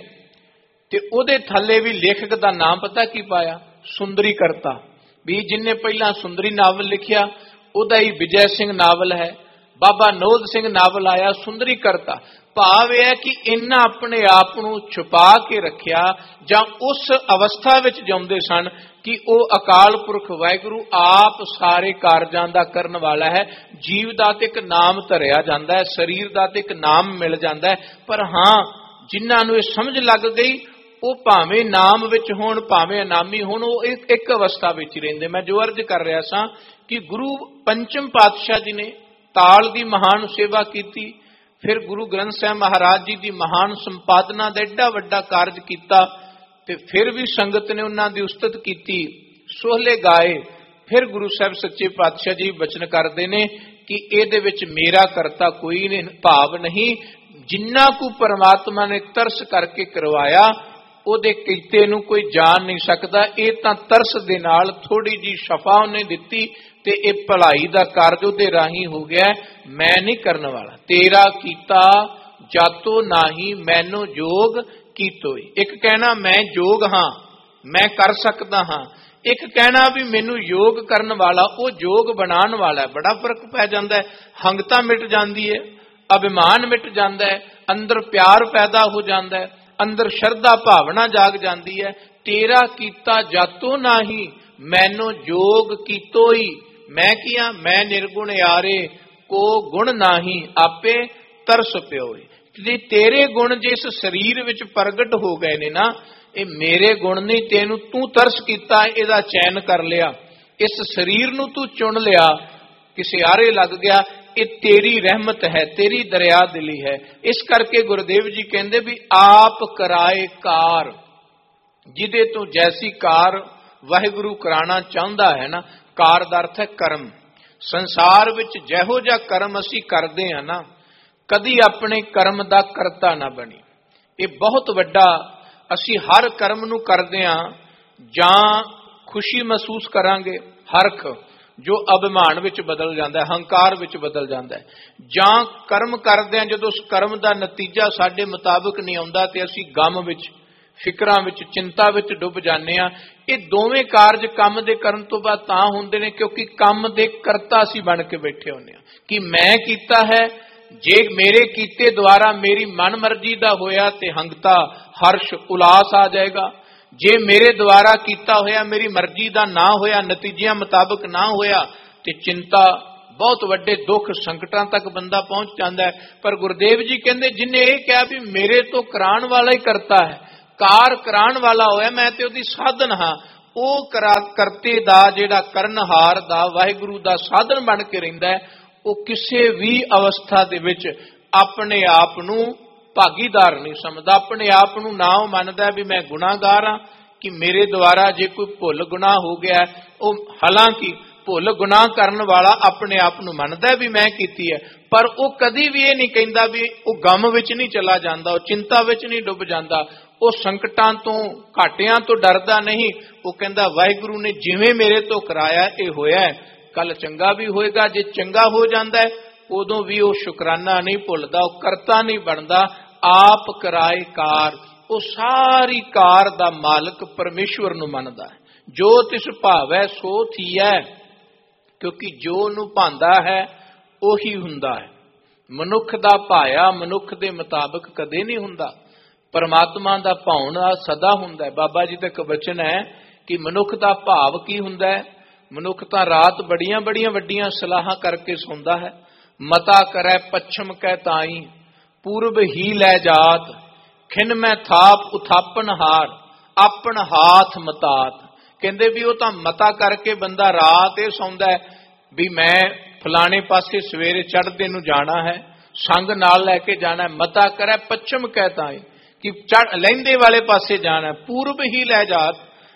ते उहदे थल्ले भी लेखक दा नाम पता की पाया, सुंदरी करता। भी जिन्ने पहला सुंदरी नावल लिखिया उहदा ही विजय सिंह नावल है। बाबा नोद सिंह नावल आया सुंदरी करता। भाव यह है कि इन्हां अपने आप नूं छुपा के रखिया जां उस अवस्था विच जिउंदे सन कि वह अकाल पुरख वाहिगुरू आप सारे कारजां दा करन वाला है। जीव दा ते एक नाम धरिया जांदा है, शरीर दा ते एक नाम मिल जांदा है। पर हाँ, जिन्हां नूं इह समझ लग गई वो भावें नाम विच होण भावें अनामी होण, वो एक, एक अवस्था विच ही रहिंदे। मैं जो अर्ज कर रहा सां कि गुरु पंचम पातशाह जी ने ताल दी महान सेवा कीती, फिर गुरु ग्रंथ साहिब महाराज जी दी महान संपादना दा एडा वड्डा कारज कीता, ते फिर भी संगत ने उन्हां दी उस्तत कीती, सोहले गाए। फिर गुरु साहब सच्चे पातशाह जी वचन करदे ने कि इहदे विच मेरा करता कोई नहीं, भाव नहीं। जिन्ना को परमात्मा ने तरस करके करवाया ਉਹਦੇ ਕੀਤੇ ਨੂੰ कोई जान नहीं सकता। ਇਹ ਤਾਂ ਤਰਸ ਦੇ ਨਾਲ थोड़ी जी शफा ਉਹਨੇ ਦਿੱਤੀ ਤੇ ਇਹ ਭਲਾਈ ਦਾ ਕਾਰਜ ਉਹਦੇ ਰਾਹੀਂ ਹੋ ਗਿਆ। मैं नहीं करने वाला, तेरा कीता जातो नाही मैनू जोग कीतोई। एक कहना मैं जोग हाँ, मैं कर सकता हाँ, एक कहना भी मैनू योग करने वाला, वो जोग बनाने वाला है। बड़ा फर्क पै जाता है। हंगता मिट जाती है, अभिमान मिट जाता है, अंदर प्यार पैदा हो जाता है, अंदर श्रद्धा भावना जाग जाती है। तेरा कीता जातो नाही मैनू जोग कीतोई। मैं किया मैं निर्गुण यारे को गुण नाही आपे तरस प्योई। तेरे गुण जिस शरीर विच प्रगट हो गए ने ना, ये मेरे गुण नहीं, तेनू तू तरस कीता, इहदा चैन कर लिया, इस शरीर नू तू चुन लिया, किसी आरे लग गया, ये तेरी रहमत है, तेरी दरिया दिली है। इस करके गुरुदेव जी कहते भी आप कराए कार, जिदे तो जैसी कार वाहिगुरु कराना चाहता है ना। कार दा अर्थ है कर्म। संसार विच जहो जा कर्म असी करते हैं ना, कदी अपने कर्म दा करता ना बनी। ये बहुत वड्डा, असी हर कर्म नू करदे हां जां खुशी महसूस करांगे, हरख जो अभिमान विच बदल जाता है, हंकार विच बदल जाता है, जां कर्म करदे हां जदों उस कर्म दा नतीजा साडे मुताबिक नहीं आउंदा ते असी गम विच, फिकरां विच, चिंता विच डुब जाने हां। ये दोवें कारज काम दे करन तो बाद तां हुंदे ने क्योंकि काम दे करता असी बन के बैठे होने हां कि मैं कीता है। जे मेरे कीते द्वारा मेरी मन मर्जी दा होया ते हंगता हर्ष उल्लास आ जाएगा। जे मेरे द्वारा कीता होया मेरी मर्जी दा ना होया, नतीजियां मुताबिक ना होया ते चिंता, बहुत वड्डे दुख संकटां तक बंदा पहुंच जाता है। पर गुरुदेव जी कहते जिन्हें यह कहा भी मेरे तो कराण वाला ही करता है, कार कराण वाला होया, मैं ते उहदी साधन हाँ, वो करा करते दा जिहड़ा करनहार दा वाहिगुरू दा साधन बन के रहिंदा है, वो किसी भी अवस्था दे विच अपने आप नूं भागीदार नहीं समझदा, अपने आप नूं ना मनदा भी मैं गुनाहगार हाँ कि मेरे द्वारा जे कोई भुल गुनाह हो गया है। वो हालांकि भुल गुनाह करन वाला अपने आप नूं मनदा भी मैं कीती है, पर वो कदी भी ये नहीं कहंदा भी वो गम विच नहीं चला जांदा, वो चिंता विच नहीं डुब जांदा, ਉਹ ਸੰਕਟਾਂ ਤੋਂ ਘਾਟਿਆਂ ਤੋਂ ਡਰਦਾ ਨਹੀਂ। ਉਹ ਕਹਿੰਦਾ ਵਾਹਿਗੁਰੂ ਨੇ ਜਿਵੇਂ ਮੇਰੇ ਤੋਂ ਕਰਾਇਆ ਇਹ ਹੋਇਆ, ਕੱਲ ਚੰਗਾ ਵੀ ਹੋਏਗਾ। ਜੇ ਚੰਗਾ ਹੋ ਜਾਂਦਾ ਹੈ ਉਦੋਂ ਵੀ ਉਹ ਸ਼ੁਕਰਾਨਾ ਨਹੀਂ ਭੁੱਲਦਾ, ਉਹ ਕਰਤਾ ਨਹੀਂ ਬਣਦਾ। ਆਪ ਕਰਾਏ ਕਾਰ, ਉਹ ਸਾਰੀ ਕਾਰ ਦਾ ਮਾਲਕ ਪਰਮੇਸ਼ਵਰ ਨੂੰ ਮੰਨਦਾ ਹੈ। ਜੋ ਤਿਸ ਭਾਵੈ ਸੋ ਥੀਐ, ਕਿਉਂਕਿ ਜੋ ਉਹਨੂੰ ਭਾਂਦਾ ਹੈ ਉਹੀ ਹੁੰਦਾ ਹੈ। ਮਨੁੱਖ ਦਾ ਭਾਇਆ ਮਨੁੱਖ ਦੇ ਮੁਤਾਬਕ ਕਦੇ ਨਹੀਂ ਹੁੰਦਾ, ਪਰਮਾਤਮਾ ਦਾ ਭਾਉਣਾ ਸਦਾ ਹੁੰਦਾ ਹੈ। ਬਾਬਾ ਜੀ ਦਾ ਇੱਕ ਵਚਨ ਹੈ ਕਿ ਮਨੁੱਖ ਦਾ ਭਾਵ ਕੀ ਹੁੰਦਾ ਹੈ। ਮਨੁੱਖ ਤਾਂ ਰਾਤ ਬੜੀਆਂ ਬੜੀਆਂ ਵੱਡੀਆਂ ਸਲਾਹਾਂ ਕਰਕੇ ਸੌਂਦਾ ਹੈ। ਮਤਾ ਕਰੈ ਪੱਛਮ ਕੈ ਤਾਈ, ਪੂਰਬ ਹੀ ਲੈ ਜਾਤ, ਖਿਨ ਮੈਂ ਥਾਪ ਉਥਾਪਨ ਹਾਰ, ਆਪਣ ਹਾਥ ਮਤਾਤ। ਕਹਿੰਦੇ ਵੀ ਉਹ ਤਾਂ ਮਤਾ ਕਰਕੇ ਬੰਦਾ ਰਾਤ ਇਹ ਸੌਂਦਾ ਹੈ ਵੀ ਮੈਂ ਫਲਾਣੇ ਪਾਸੇ ਸਵੇਰੇ ਚੜ੍ਹਦੇ ਨੂੰ ਜਾਣਾ ਹੈ, ਸੰਗ ਨਾਲ ਲੈ ਕੇ ਜਾਣਾ। ਮਤਾ ਕਰੈ ਪੱਛਮ ਕੈ ਤਾਈ, ਕਿ ਚੜ ਲਹਿੰਦੇ ਵਾਲੇ ਪਾਸੇ ਜਾਣਾ। ਪੂਰਬ ਹੀ ਲੈ ਜਾਤ,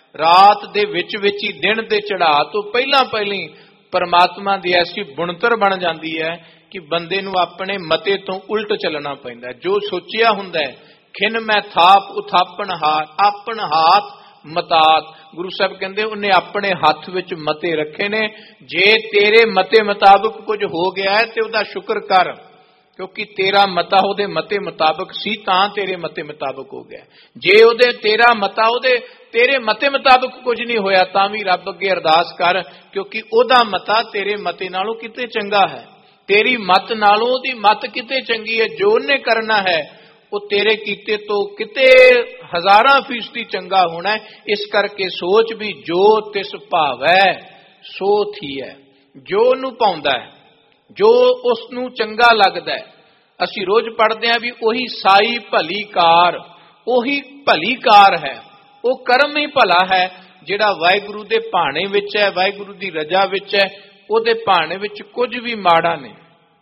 ਰਾਤ ਦੇ ਵਿੱਚ ਵਿੱਚ ਹੀ ਦਿਨ ਦੇ ਚੜ੍ਹਾਅ ਤੋਂ ਪਹਿਲਾਂ ਪਹਿਲਾਂ ਪਰਮਾਤਮਾ ਦੀ ਐਸੀ ਬੁਣਤਰ ਬਣ ਜਾਂਦੀ ਹੈ ਕਿ ਬੰਦੇ ਨੂੰ ਆਪਣੇ ਮਤੇ ਤੋਂ ਉਲਟ ਚੱਲਣਾ ਪੈਂਦਾ। ਜੋ ਸੋਚਿਆ ਹੁੰਦਾ ਹੈ, ਖਿਨ ਮੈਂ ਥਾਪ ਉਥਾਪਨ ਹਾਰ, ਆਪਣ ਹਾਥ ਮਤਾਤ। ਗੁਰੂ ਸਾਹਿਬ ਕਹਿੰਦੇ ਉਹਨੇ ਆਪਣੇ ਹੱਥ ਵਿੱਚ ਮਤੇ ਰੱਖੇ ਨੇ। ਜੇ ਤੇਰੇ ਮਤੇ ਮੁਤਾਬਕ ਕੁਝ ਹੋ ਗਿਆ ਹੈ ਤੇ ਉਹਦਾ ਸ਼ੁਕਰ ਕਰ, ਕਿਉਂਕਿ ਤੇਰਾ ਮਤਾ ਉਹਦੇ ਮਤੇ ਮੁਤਾਬਕ ਸੀ ਤਾਂ ਤੇਰੇ ਮਤੇ ਮੁਤਾਬਕ ਹੋ ਗਿਆ। ਜੇ ਉਹਦੇ ਤੇਰਾ ਮਤਾ ਉਹਦੇ ਤੇਰੇ ਮਤੇ ਮੁਤਾਬਕ ਕੁਝ ਨਹੀਂ ਹੋਇਆ ਤਾਂ ਵੀ ਰੱਬ ਅੱਗੇ ਅਰਦਾਸ ਕਰ, ਕਿਉਂਕਿ ਉਹਦਾ ਮਤਾ ਤੇਰੇ ਮਤੇ ਨਾਲੋਂ ਕਿਤੇ ਚੰਗਾ ਹੈ, ਤੇਰੀ ਮਤ ਨਾਲੋਂ ਉਹਦੀ ਮਤ ਕਿਤੇ ਚੰਗੀ ਹੈ। ਜੋ ਉਹਨੇ ਕਰਨਾ ਹੈ ਉਹ ਤੇਰੇ ਕੀਤੇ ਤੋਂ ਕਿਤੇ ਹਜ਼ਾਰਾਂ ਫੀਸਦੀ ਚੰਗਾ ਹੋਣਾ। ਇਸ ਕਰਕੇ ਸੋਚ ਵੀ ਜੋ ਤਿਸ ਭਾਵੈ ਸੋ ਥੀਐ, ਜੋ ਉਹਨੂੰ ਭਾਉਂਦਾ ਹੈ, ਜੋ ਉਸ ਨੂੰ ਚੰਗਾ ਲੱਗਦਾ ਹੈ। ਅਸੀਂ ਰੋਜ਼ ਪੜ੍ਹਦੇ ਹਾਂ ਵੀ ਉਹੀ ਸਾਈ ਭਲੀ ਕਾਰ, ਉਹੀ ਭਲੀ ਕਾਰ ਹੈ, ਉਹ ਕਰਮ ਹੀ ਭਲਾ ਹੈ ਜਿਹੜਾ ਵਾਹਿਗੁਰੂ ਦੇ ਭਾਣੇ ਵਿੱਚ ਹੈ, ਵਾਹਿਗੁਰੂ ਦੀ ਰਜ਼ਾ ਵਿੱਚ ਹੈ। ਉਹਦੇ ਭਾਣੇ ਵਿੱਚ ਕੁਝ ਵੀ ਮਾੜਾ ਨਹੀਂ,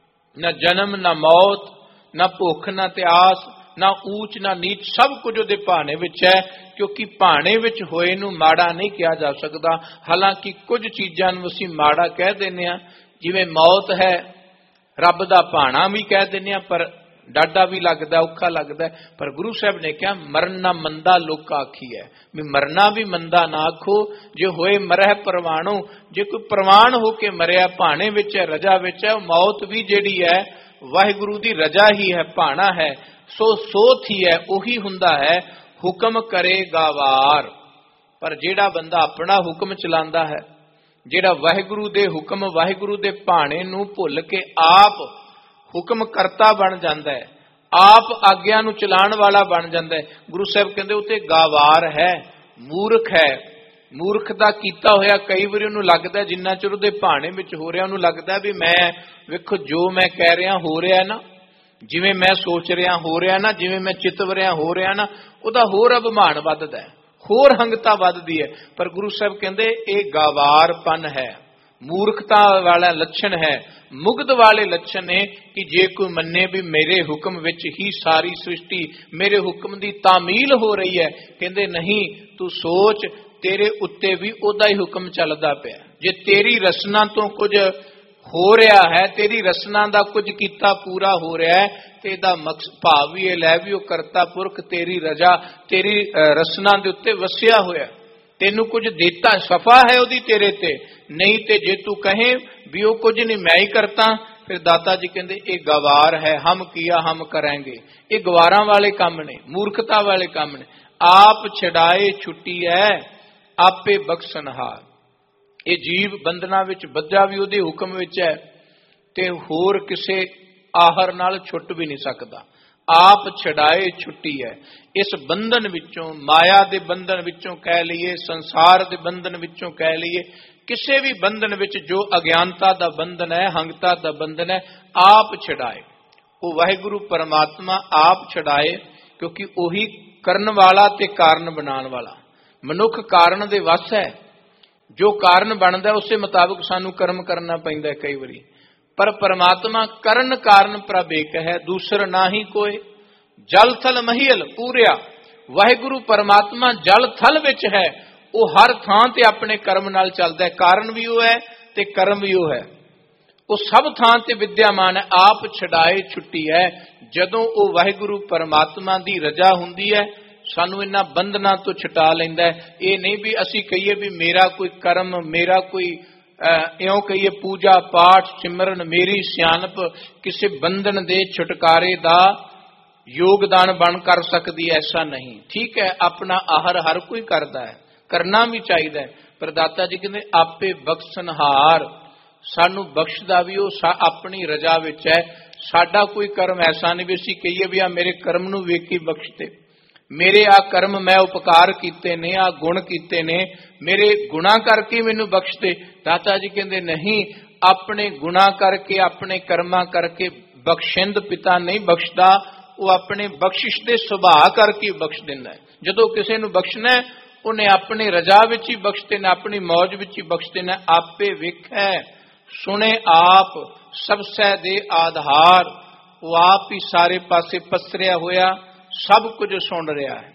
ਨਾ ਜਨਮ ਨਾ ਮੌਤ, ਨਾ ਭੁੱਖ ਨਾ ਤਿਆਸ, ਨਾ ਊਚ ਨਾ ਨੀਚ, ਸਭ ਕੁਝ ਉਹਦੇ ਭਾਣੇ ਵਿੱਚ ਹੈ। ਕਿਉਂਕਿ ਭਾਣੇ ਵਿੱਚ ਹੋਏ ਨੂੰ ਮਾੜਾ ਨਹੀਂ ਕਿਹਾ ਜਾ ਸਕਦਾ। ਹਾਲਾਂਕਿ ਕੁਝ ਚੀਜ਼ਾਂ ਨੂੰ ਅਸੀਂ ਮਾੜਾ ਕਹਿ ਦਿੰਦੇ ਹਾਂ, ਜਿਵੇਂ ਮੌਤ ਹੈ ਰੱਬ ਦਾ ਭਾਣਾ ਵੀ ਕਹਿ ਦਿੰਦੇ ਹਾਂ, ਪਰ ਡਾਢਾ ਵੀ ਲੱਗਦਾ, ਔਖਾ ਲੱਗਦਾ। ਪਰ ਗੁਰੂ ਸਾਹਿਬ ਨੇ ਕਿਹਾ ਮਰਨਾ ਮੰਦਾ ਲੋਕ ਆਖੀ ਹੈ, ਵੀ ਮਰਨਾ ਵੀ ਮੰਦਾ ਨਾ ਆਖੋ। ਜੇ ਹੋਏ ਮਰਹਿ ਪ੍ਰਵਾਣੋ, ਜੇ ਕੋਈ ਪ੍ਰਵਾਨ ਹੋ ਕੇ ਮਰਿਆ ਭਾਣੇ ਵਿੱਚ ਹੈ, ਰਜਾ ਵਿੱਚ ਹੈ, ਮੌਤ ਵੀ ਜਿਹੜੀ ਹੈ ਵਾਹਿਗੁਰੂ ਦੀ ਰਜਾ ਹੀ ਹੈ, ਭਾਣਾ ਹੈ। ਸੋ ਸੋਥ ਹੀ ਹੈ, ਉਹੀ ਹੁੰਦਾ ਹੈ ਹੁਕਮ ਕਰੇਗਾ ਵਾਰ। ਪਰ ਜਿਹੜਾ ਬੰਦਾ ਆਪਣਾ ਹੁਕਮ ਚਲਾਉਂਦਾ ਹੈ, ਜਿਹੜਾ ਵਾਹਿਗੁਰੂ ਦੇ ਹੁਕਮ ਵਾਹਿਗੁਰੂ ਦੇ ਭਾਣੇ ਨੂੰ ਭੁੱਲ ਕੇ ਆਪ ਹੁਕਮ ਕਰਤਾ ਬਣ ਜਾਂਦਾ ਹੈ, ਆਪ ਆਗਿਆ ਨੂੰ ਚਲਾਉਣ ਵਾਲਾ ਬਣ ਜਾਂਦਾ ਹੈ, ਗੁਰੂ ਸਾਹਿਬ ਕਹਿੰਦੇ ਉਹ ਤੇ ਗਾਵਾਰ ਹੈ, ਮੂਰਖ ਹੈ। ਮੂਰਖ ਦਾ ਕੀਤਾ ਹੋਇਆ ਕਈ ਵਾਰੀ ਉਹਨੂੰ ਲੱਗਦਾ, ਜਿੰਨਾ ਚਿਰ ਉਹਦੇ ਭਾਣੇ ਵਿੱਚ ਹੋ ਰਿਹਾ ਉਹਨੂੰ ਲੱਗਦਾ ਵੀ ਮੈਂ ਵੇਖੋ ਜੋ ਮੈਂ ਕਹਿ ਰਿਹਾ ਹੋ ਰਿਹਾ ਨਾ, ਜਿਵੇਂ ਮੈਂ ਸੋਚ ਰਿਹਾ ਹੋ ਰਿਹਾ ਨਾ, ਜਿਵੇਂ ਮੈਂ ਚਿਤਵ ਰਿਹਾ ਹੋ ਰਿਹਾ ਨਾ, ਉਹਦਾ ਹੋਰ ਅਭਿਮਾਨ ਵੱਧਦਾ ਹੈ, ਹੋਰ ਹੰਗਤਾ ਵੱਧਦੀ ਹੈ। ਪਰ ਗੁਰੂ ਸਾਹਿਬ ਕਹਿੰਦੇ ਇਹ ਗਾਵਾਰਪਨ ਹੈ, ਮੂਰਖਤਾ ਵਾਲਾ ਲੱਛਣ ਹੈ, ਮੁਗਧ ਵਾਲੇ ਲੱਛਣ ਨੇ ਕਿ ਜੇ ਕੋਈ ਮੰਨੇ ਵੀ ਮੇਰੇ ਹੁਕਮ ਵਿੱਚ ਹੀ ਸਾਰੀ ਸ੍ਰਿਸ਼ਟੀ ਮੇਰੇ ਹੁਕਮ ਦੀ ਤਾਮੀਲ ਹੋ ਰਹੀ ਹੈ, ਕਹਿੰਦੇ ਨਹੀਂ, ਤੂੰ ਸੋਚ ਤੇਰੇ ਉੱਤੇ ਵੀ ਉਹਦਾ ਹੀ ਹੁਕਮ ਚੱਲਦਾ ਪਿਆ। ਜੇ ਤੇਰੀ ਰਸਨਾ ਤੋਂ ਕੁਝ ਹੋ ਰਿਹਾ ਹੈ, ਤੇਰੀ ਰਸਨਾ ਦਾ ਕੁਝ ਕੀਤਾ ਪੂਰਾ ਹੋ ਰਿਹਾ ਹੈ, ਤੇ ਇਹਦਾ ਮਕਸਦ ਭਾਵ ਵੀ ਇਹ ਲੈ ਵੀ ਉਹ ਕਰਤਾ ਪੁਰਖ ਤੇਰੀ ਰਜਾ ਤੇਰੀ ਰਸਨਾ ਦੇ ਉੱਤੇ ਵਸਿਆ ਹੋਇਆ, ਤੈਨੂੰ ਕੁਝ ਦਿੱਤਾ, ਸਫਾ ਹੈ ਉਹਦੀ ਤੇਰੇ ਤੇ। ਨਹੀਂ ਤੇ ਜੇ ਤੂੰ ਕਹੇ ਵੀ ਉਹ ਕੁਝ ਨਹੀਂ ਮੈਂ ਹੀ ਕਰਤਾ, ਫਿਰ ਦਾਤਾ ਜੀ ਕਹਿੰਦੇ ਇਹ ਗਵਾਰ ਹੈ, ਹਮ ਕੀਆ ਹਮ ਕਰਾਂਗੇ। ਇਹ ਗਵਾਰਾਂ ਵਾਲੇ ਕੰਮ ਨੇ, ਮੂਰਖਤਾ ਵਾਲੇ ਕੰਮ ਨੇ। ਆਪ ਛਡਾਏ ਛੁੱਟੀ ਹੈ ਆਪੇ ਬਖਸ਼ਨਹਾਰ। ਇਹ ਜੀਵ ਬੰਧਨਾਂ ਵਿੱਚ ਬੱਝਾ ਵੀ ਉਹਦੇ ਹੁਕਮ ਵਿੱਚ ਹੈ ਤੇ ਹੋਰ ਕਿਸੇ ਆਹਰ ਨਾਲ ਛੁੱਟ ਵੀ ਨਹੀਂ ਸਕਦਾ। ਆਪ ਛਡਾਏ ਛੁੱਟੀ ਹੈ। ਇਸ ਬੰਧਨ ਵਿੱਚੋਂ, ਮਾਇਆ ਦੇ ਬੰਧਨ ਵਿੱਚੋਂ ਕਹਿ ਲਈਏ, ਸੰਸਾਰ ਦੇ ਬੰਧਨ ਵਿੱਚੋਂ ਕਹਿ ਲਈਏ, ਕਿਸੇ ਵੀ ਬੰਧਨ ਵਿੱਚ ਜੋ ਅਗਿਆਨਤਾ ਦਾ ਬੰਧਨ ਹੈ, ਹੰਗਤਾ ਦਾ ਬੰਧਨ ਹੈ, ਆਪ ਛਡਾਏ। ਉਹ ਵਾਹਿਗੁਰੂ ਪਰਮਾਤਮਾ ਆਪ ਛਡਾਏ, ਕਿਉਂਕਿ ਉਹੀ ਕਰਨ ਵਾਲਾ ਤੇ ਕਾਰਨ ਬਣਾਉਣ ਵਾਲਾ। ਮਨੁੱਖ ਕਾਰਨ ਦੇ ਵਸ ਹੈ, ਜੋ ਕਾਰਨ ਬਣਦਾ ਉਸੇ ਮੁਤਾਬਕ ਸਾਨੂੰ ਕਰਮ ਕਰਨਾ ਪੈਂਦਾ ਕਈ ਵਾਰੀ। ਪਰ ਪਰਮਾਤਮਾ ਕਰਨ ਕਾਰਨ ਪ੍ਰਭ ਏਕ ਹੈ, ਦੂਸਰ ਨਾ ਹੀ ਕੋਈ। ਜਲ ਥਲ ਮਹੀਲ ਪੂਰਿਆ, ਵਾਹਿਗੁਰੂ ਪਰਮਾਤਮਾ ਜਲ ਥਲ ਵਿੱਚ ਹੈ, ਉਹ ਹਰ ਥਾਂ ਤੇ ਆਪਣੇ ਕਰਮ ਨਾਲ ਚੱਲਦਾ ਹੈ। ਕਾਰਨ ਵੀ ਉਹ ਹੈ ਤੇ ਕਰਮ ਵੀ ਉਹ ਹੈ, ਉਹ ਸਭ ਥਾਂ ਤੇ ਵਿਦਿਆਮਾਨ ਹੈ। ਆਪ ਛਡਾਏ ਛੁੱਟੀ ਹੈ। ਜਦੋਂ ਉਹ ਵਾਹਿਗੁਰੂ ਪਰਮਾਤਮਾ ਦੀ ਰਜਾ ਹੁੰਦੀ ਹੈ, सानू इन्हां बंधनां तो छुटा लैंदा है। ये नहीं भी असी कहिए भी मेरा कोई कर्म, मेरा कोई इउं कहिए पूजा पाठ सिमरन, मेरी सियाणप किसी बंधन दे छुटकारे दा योगदान बन कर सकती, ऐसा नहीं। ठीक है, अपना आहर हर कोई करता है, करना भी चाहिए, पर दाता जी कहते आपे बख्शनहार, सानू बख्शदा भी वो अपनी रजा विच है। साडा कोई कर्म ऐसा नहीं भी असीं कहिए भी आ मेरे कर्म नूं वेख के बख्शते, मेरे आ कर्म मैं उपकार कीते ने, आ गुण कीते ने, मेरे गुणा करके मैनू बख्शते। दाता जी कहते नहीं, अपने गुणा करके अपने कर्मा करके बख्शिंद पिता नहीं बख्शदा, वो अपने बख्शिश दे सुभाअ करके बख्श दिंदा है। जदों किसी नूं बख्शना है उन्हें अपनी रजा विच ही बख्श देना, अपनी मौज विच ही बख्श देना। आपे वेखै सुने आप सबसै दे आधार, वो आप ही सारे पासे पसरिया होया सब कुछ सुन रहा है,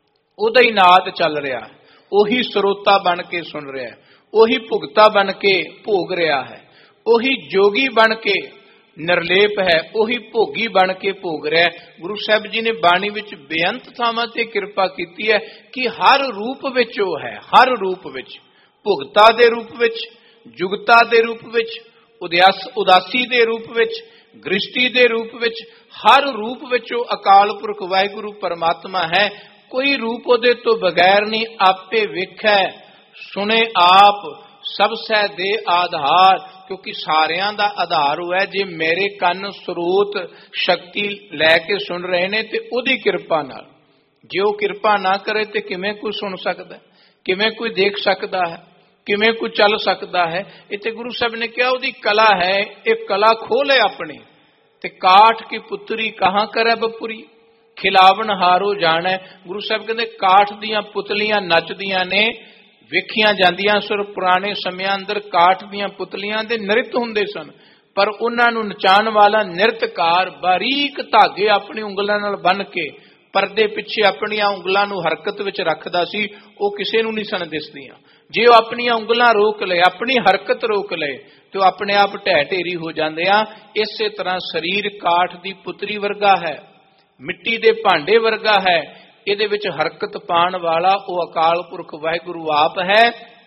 उदा ही नाद चल रहा है, उही स्रोता बन के सुन रहा है, उही भुगता बन के भोग रहा है, उही जोगी बन के निर्लेप है, उही भोगी बन के भोग रहा है। गुरु साहब जी ने बाणी विच बेअंत थावां ते किरपा कीती है कि हर रूप विच वो है, हर रूप विच, भुगता दे रूप विच, जुगता दे रूप विच, उदास उदासी दे रूप विच, गृष्टि दे रूप विच, हर रूप विच वो अकाल पुरख वाहिगुरु परमात्मा है। कोई रूप उहदे तो बगैर नहीं। आपे वेखै सुने आप सबसै दे आधार, क्योंकि सारियां दा आधार हुआ है। जे मेरे कन स्रोत शक्ति लैके सुन रहे ने ते उहदी किरपा नाल, जे वो किरपा ना करे तो किवें कोई सुन सकदा है, किवें कोई देख सकदा है, किवें कोई चल सकता है। इत्थे गुरु साहब ने कहा उहदी कला है, एक कला खोले अपनी ते काठ की पुत्री कहां करे बपुरी, खिलावन हारो जाने। गुरु साहब कहते काठ दियां पुतलियां नचदियां ने, वेखियां जांदियां सुर पुराने समयां अंदर काठ दियां पुतलियां दे नृत हुंदे सन, पर उन्हां नूं नचाण वाला नृतकार बारीक धागे अपनी उंगलां नाल बन के परदे पिछे अपनी उंगलां नूं हरकत विच रखदा सी, वो किसे नूं नहीं सन दिसदियां। जे वो अपनी उंगलां रोक ले, अपनी हरकत रोक ले, तो अपने आप ढह ढेरी हो जाते हैं। इस तरह शरीर काठ की पुतरी वर्गा है, मिट्टी के भांडे वर्गा है, ये विच हरकत पाण वाला वो अकाल पुरख वाहिगुरु आप है।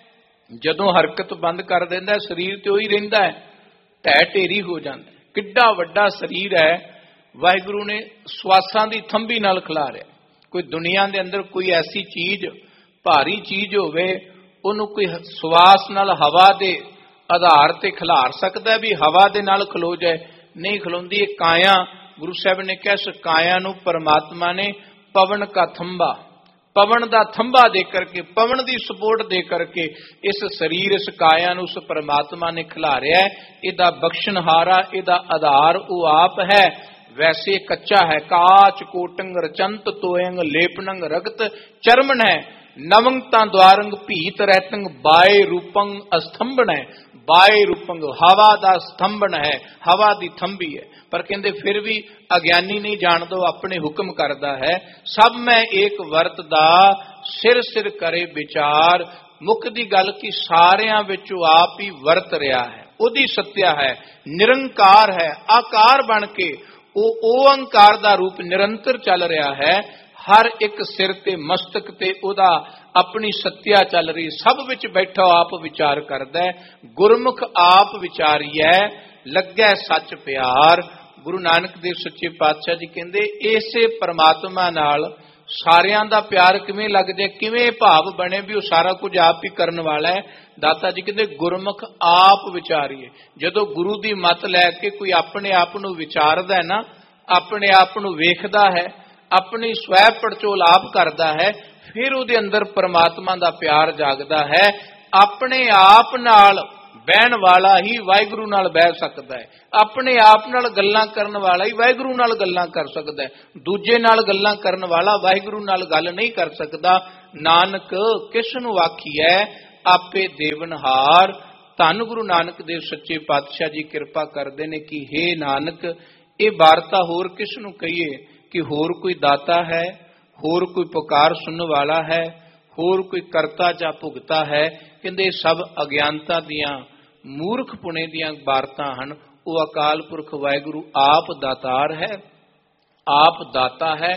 जदों हरकत बंद कर देंदा शरीर तो ही रहिंदा है, ढह ढेरी हो जाता है। किड्डा वड्डा शरीर है, वाहिगुरु ने स्वासां दी थंबी नाल खिलारिया। कोई दुनिया दे अंदर कोई ऐसी चीज भारी चीज होवे, उन्हों कोई श्वास नाल हवा दे आधार ते खिलार सकता भी हवा दे नाल खलो जाए, नहीं खलोंदी। ये काया, गुरु साहब ने कहा इस काया नूं परमात्मा ने पवन का थंबा, पवन का थंबा दे करके, पवन की सपोर्ट दे करके इस शरीर इस काया नूं उस परमात्मा ने खिलारिया है। इहदा बख्शनहारा, इहदा आधार वो आप है। वैसे कच्चा है, काच कोटंग रचंत तोयंग लेपनंग रगत चरमन है, नवंगता द्वारंग भीत रहतंग बाय रूपंग अस्तंभन है। बाय रूपंग हवा दा स्तंभन है, हवा दी थंबी है। पर कहते फिर भी अज्ञानी नहीं जान दो, अपने हुक्म करता है। सब मैं एक वर्तदा सिर सिर करे विचार, मुख दी गल की सारियां विचों आप ही वर्त रहा है। उदी सत्या है, निरंकार है, आकार बन के वो ओंकार दा रूप निरंतर चल रहा है। हर एक सिर ते मस्तक ते उदा अपनी सत्या चल रही, सब विच बैठा आप विचार करदा है। गुरमुख आप विचारिए लगे सच प्यार। गुरु नानक देव सच्चे पातशाह जी कहंदे इसे परमात्मा नाल सारियां दा प्यार किवें लग जाए, किवें भाव बने भी वो सारा कुछ आप ही करन वाला है। दाता जी कहते गुरमुख आप विचारिए। जदों गुरु की मत लैके कोई अपने आप नूं विचारदा है ना, अपने आप नूं वेखदा है, अपनी स्वै पड़चोल आप करदा है, फिर उहदे अंदर परमात्मा दा प्यार जागदा है। अपने आप नाल बहन वाला ही वाहिगुरु नाल बह सकता है, अपने आप नाल गल्लां करन वाला ही वाहिगुरु नाल गल्लां कर सकता है। दूजे नाल गल्लां करन वाला वाहिगुरु नाल गल नहीं कर सकता। नानक किसनूं आखीऐ आपे देवनहार। धन गुरु नानक देव सच्चे पातशाह जी कृपा करते ने कि हे नानक ये वार्ता होर किसनूं कहिए कि होर कोई दाता है, होर कोई पुकार सुनने वाला है, होर कोई करता जा भुगता है। कहते सब अज्ञानता दियां मूर्ख पुणे दियां वारता हन। वो अकाल पुरख वाहिगुरु आप दातार है, आप दाता है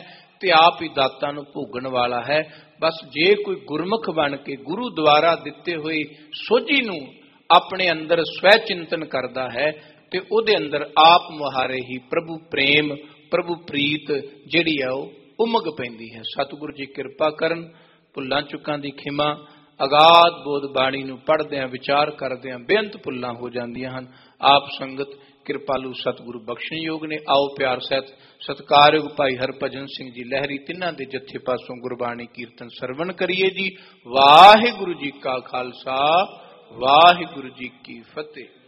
ਤੇ ਆਪ ਹੀ ਦਾਤਾਂ ਨੂੰ ਭੋਗਣ ਵਾਲਾ ਹੈ। ਬਸ ਜੇ ਕੋਈ ਗੁਰਮੁਖ ਬਣ ਕੇ ਗੁਰੂ ਦੁਆਰਾ ਦਿੱਤੇ ਹੋਏ ਸੋਝੀ ਨੂੰ ਆਪਣੇ ਅੰਦਰ ਸਵੈ ਚਿੰਤਨ ਕਰਦਾ ਹੈ ਤੇ ਉਹਦੇ ਅੰਦਰ ਆਪ ਮੁਹਾਰੇ ਹੀ ਪ੍ਰਭੂ ਪ੍ਰੇਮ, ਪ੍ਰਭੂ ਪ੍ਰੀਤ ਜਿਹੜੀ ਆ ਉਹ ਉਮਗ ਪੈਂਦੀ ਹੈ। ਸਤਿਗੁਰੂ ਜੀ ਕਿਰਪਾ ਕਰਨ, ਭੁੱਲਾਂ ਚੁੱਕਾਂ ਦੀ ਖਿਮਾ। ਅਗਾਧ ਬੋਧ ਬਾਣੀ ਨੂੰ ਪੜ੍ਹਦਿਆਂ ਵਿਚਾਰ ਕਰਦਿਆਂ ਬੇਅੰਤ ਭੁੱਲਾਂ ਹੋ ਜਾਂਦੀਆਂ ਹਨ। ਆਪ ਸੰਗਤ ਕਿਰਪਾਲੂ ਸਤਿਗੁਰੂ ਬਖਸ਼ਣਯੋਗ ਨੇ। ਆਓ ਪਿਆਰ ਸਹਿਤ ਸਤਿਕਾਰਯੋਗ ਭਾਈ ਹਰਭਜਨ ਸਿੰਘ ਜੀ ਲਹਿਰੀ ਤਿੰਨਾਂ ਦੇ ਜੱਥੇ ਪਾਸੋਂ ਗੁਰਬਾਣੀ ਕੀਰਤਨ ਸਰਵਣ ਕਰੀਏ ਜੀ। ਵਾਹਿਗੁਰੂ ਜੀ ਕਾ ਖਾਲਸਾ, ਵਾਹਿਗੁਰੂ ਜੀ ਕੀ ਫਤਿਹ।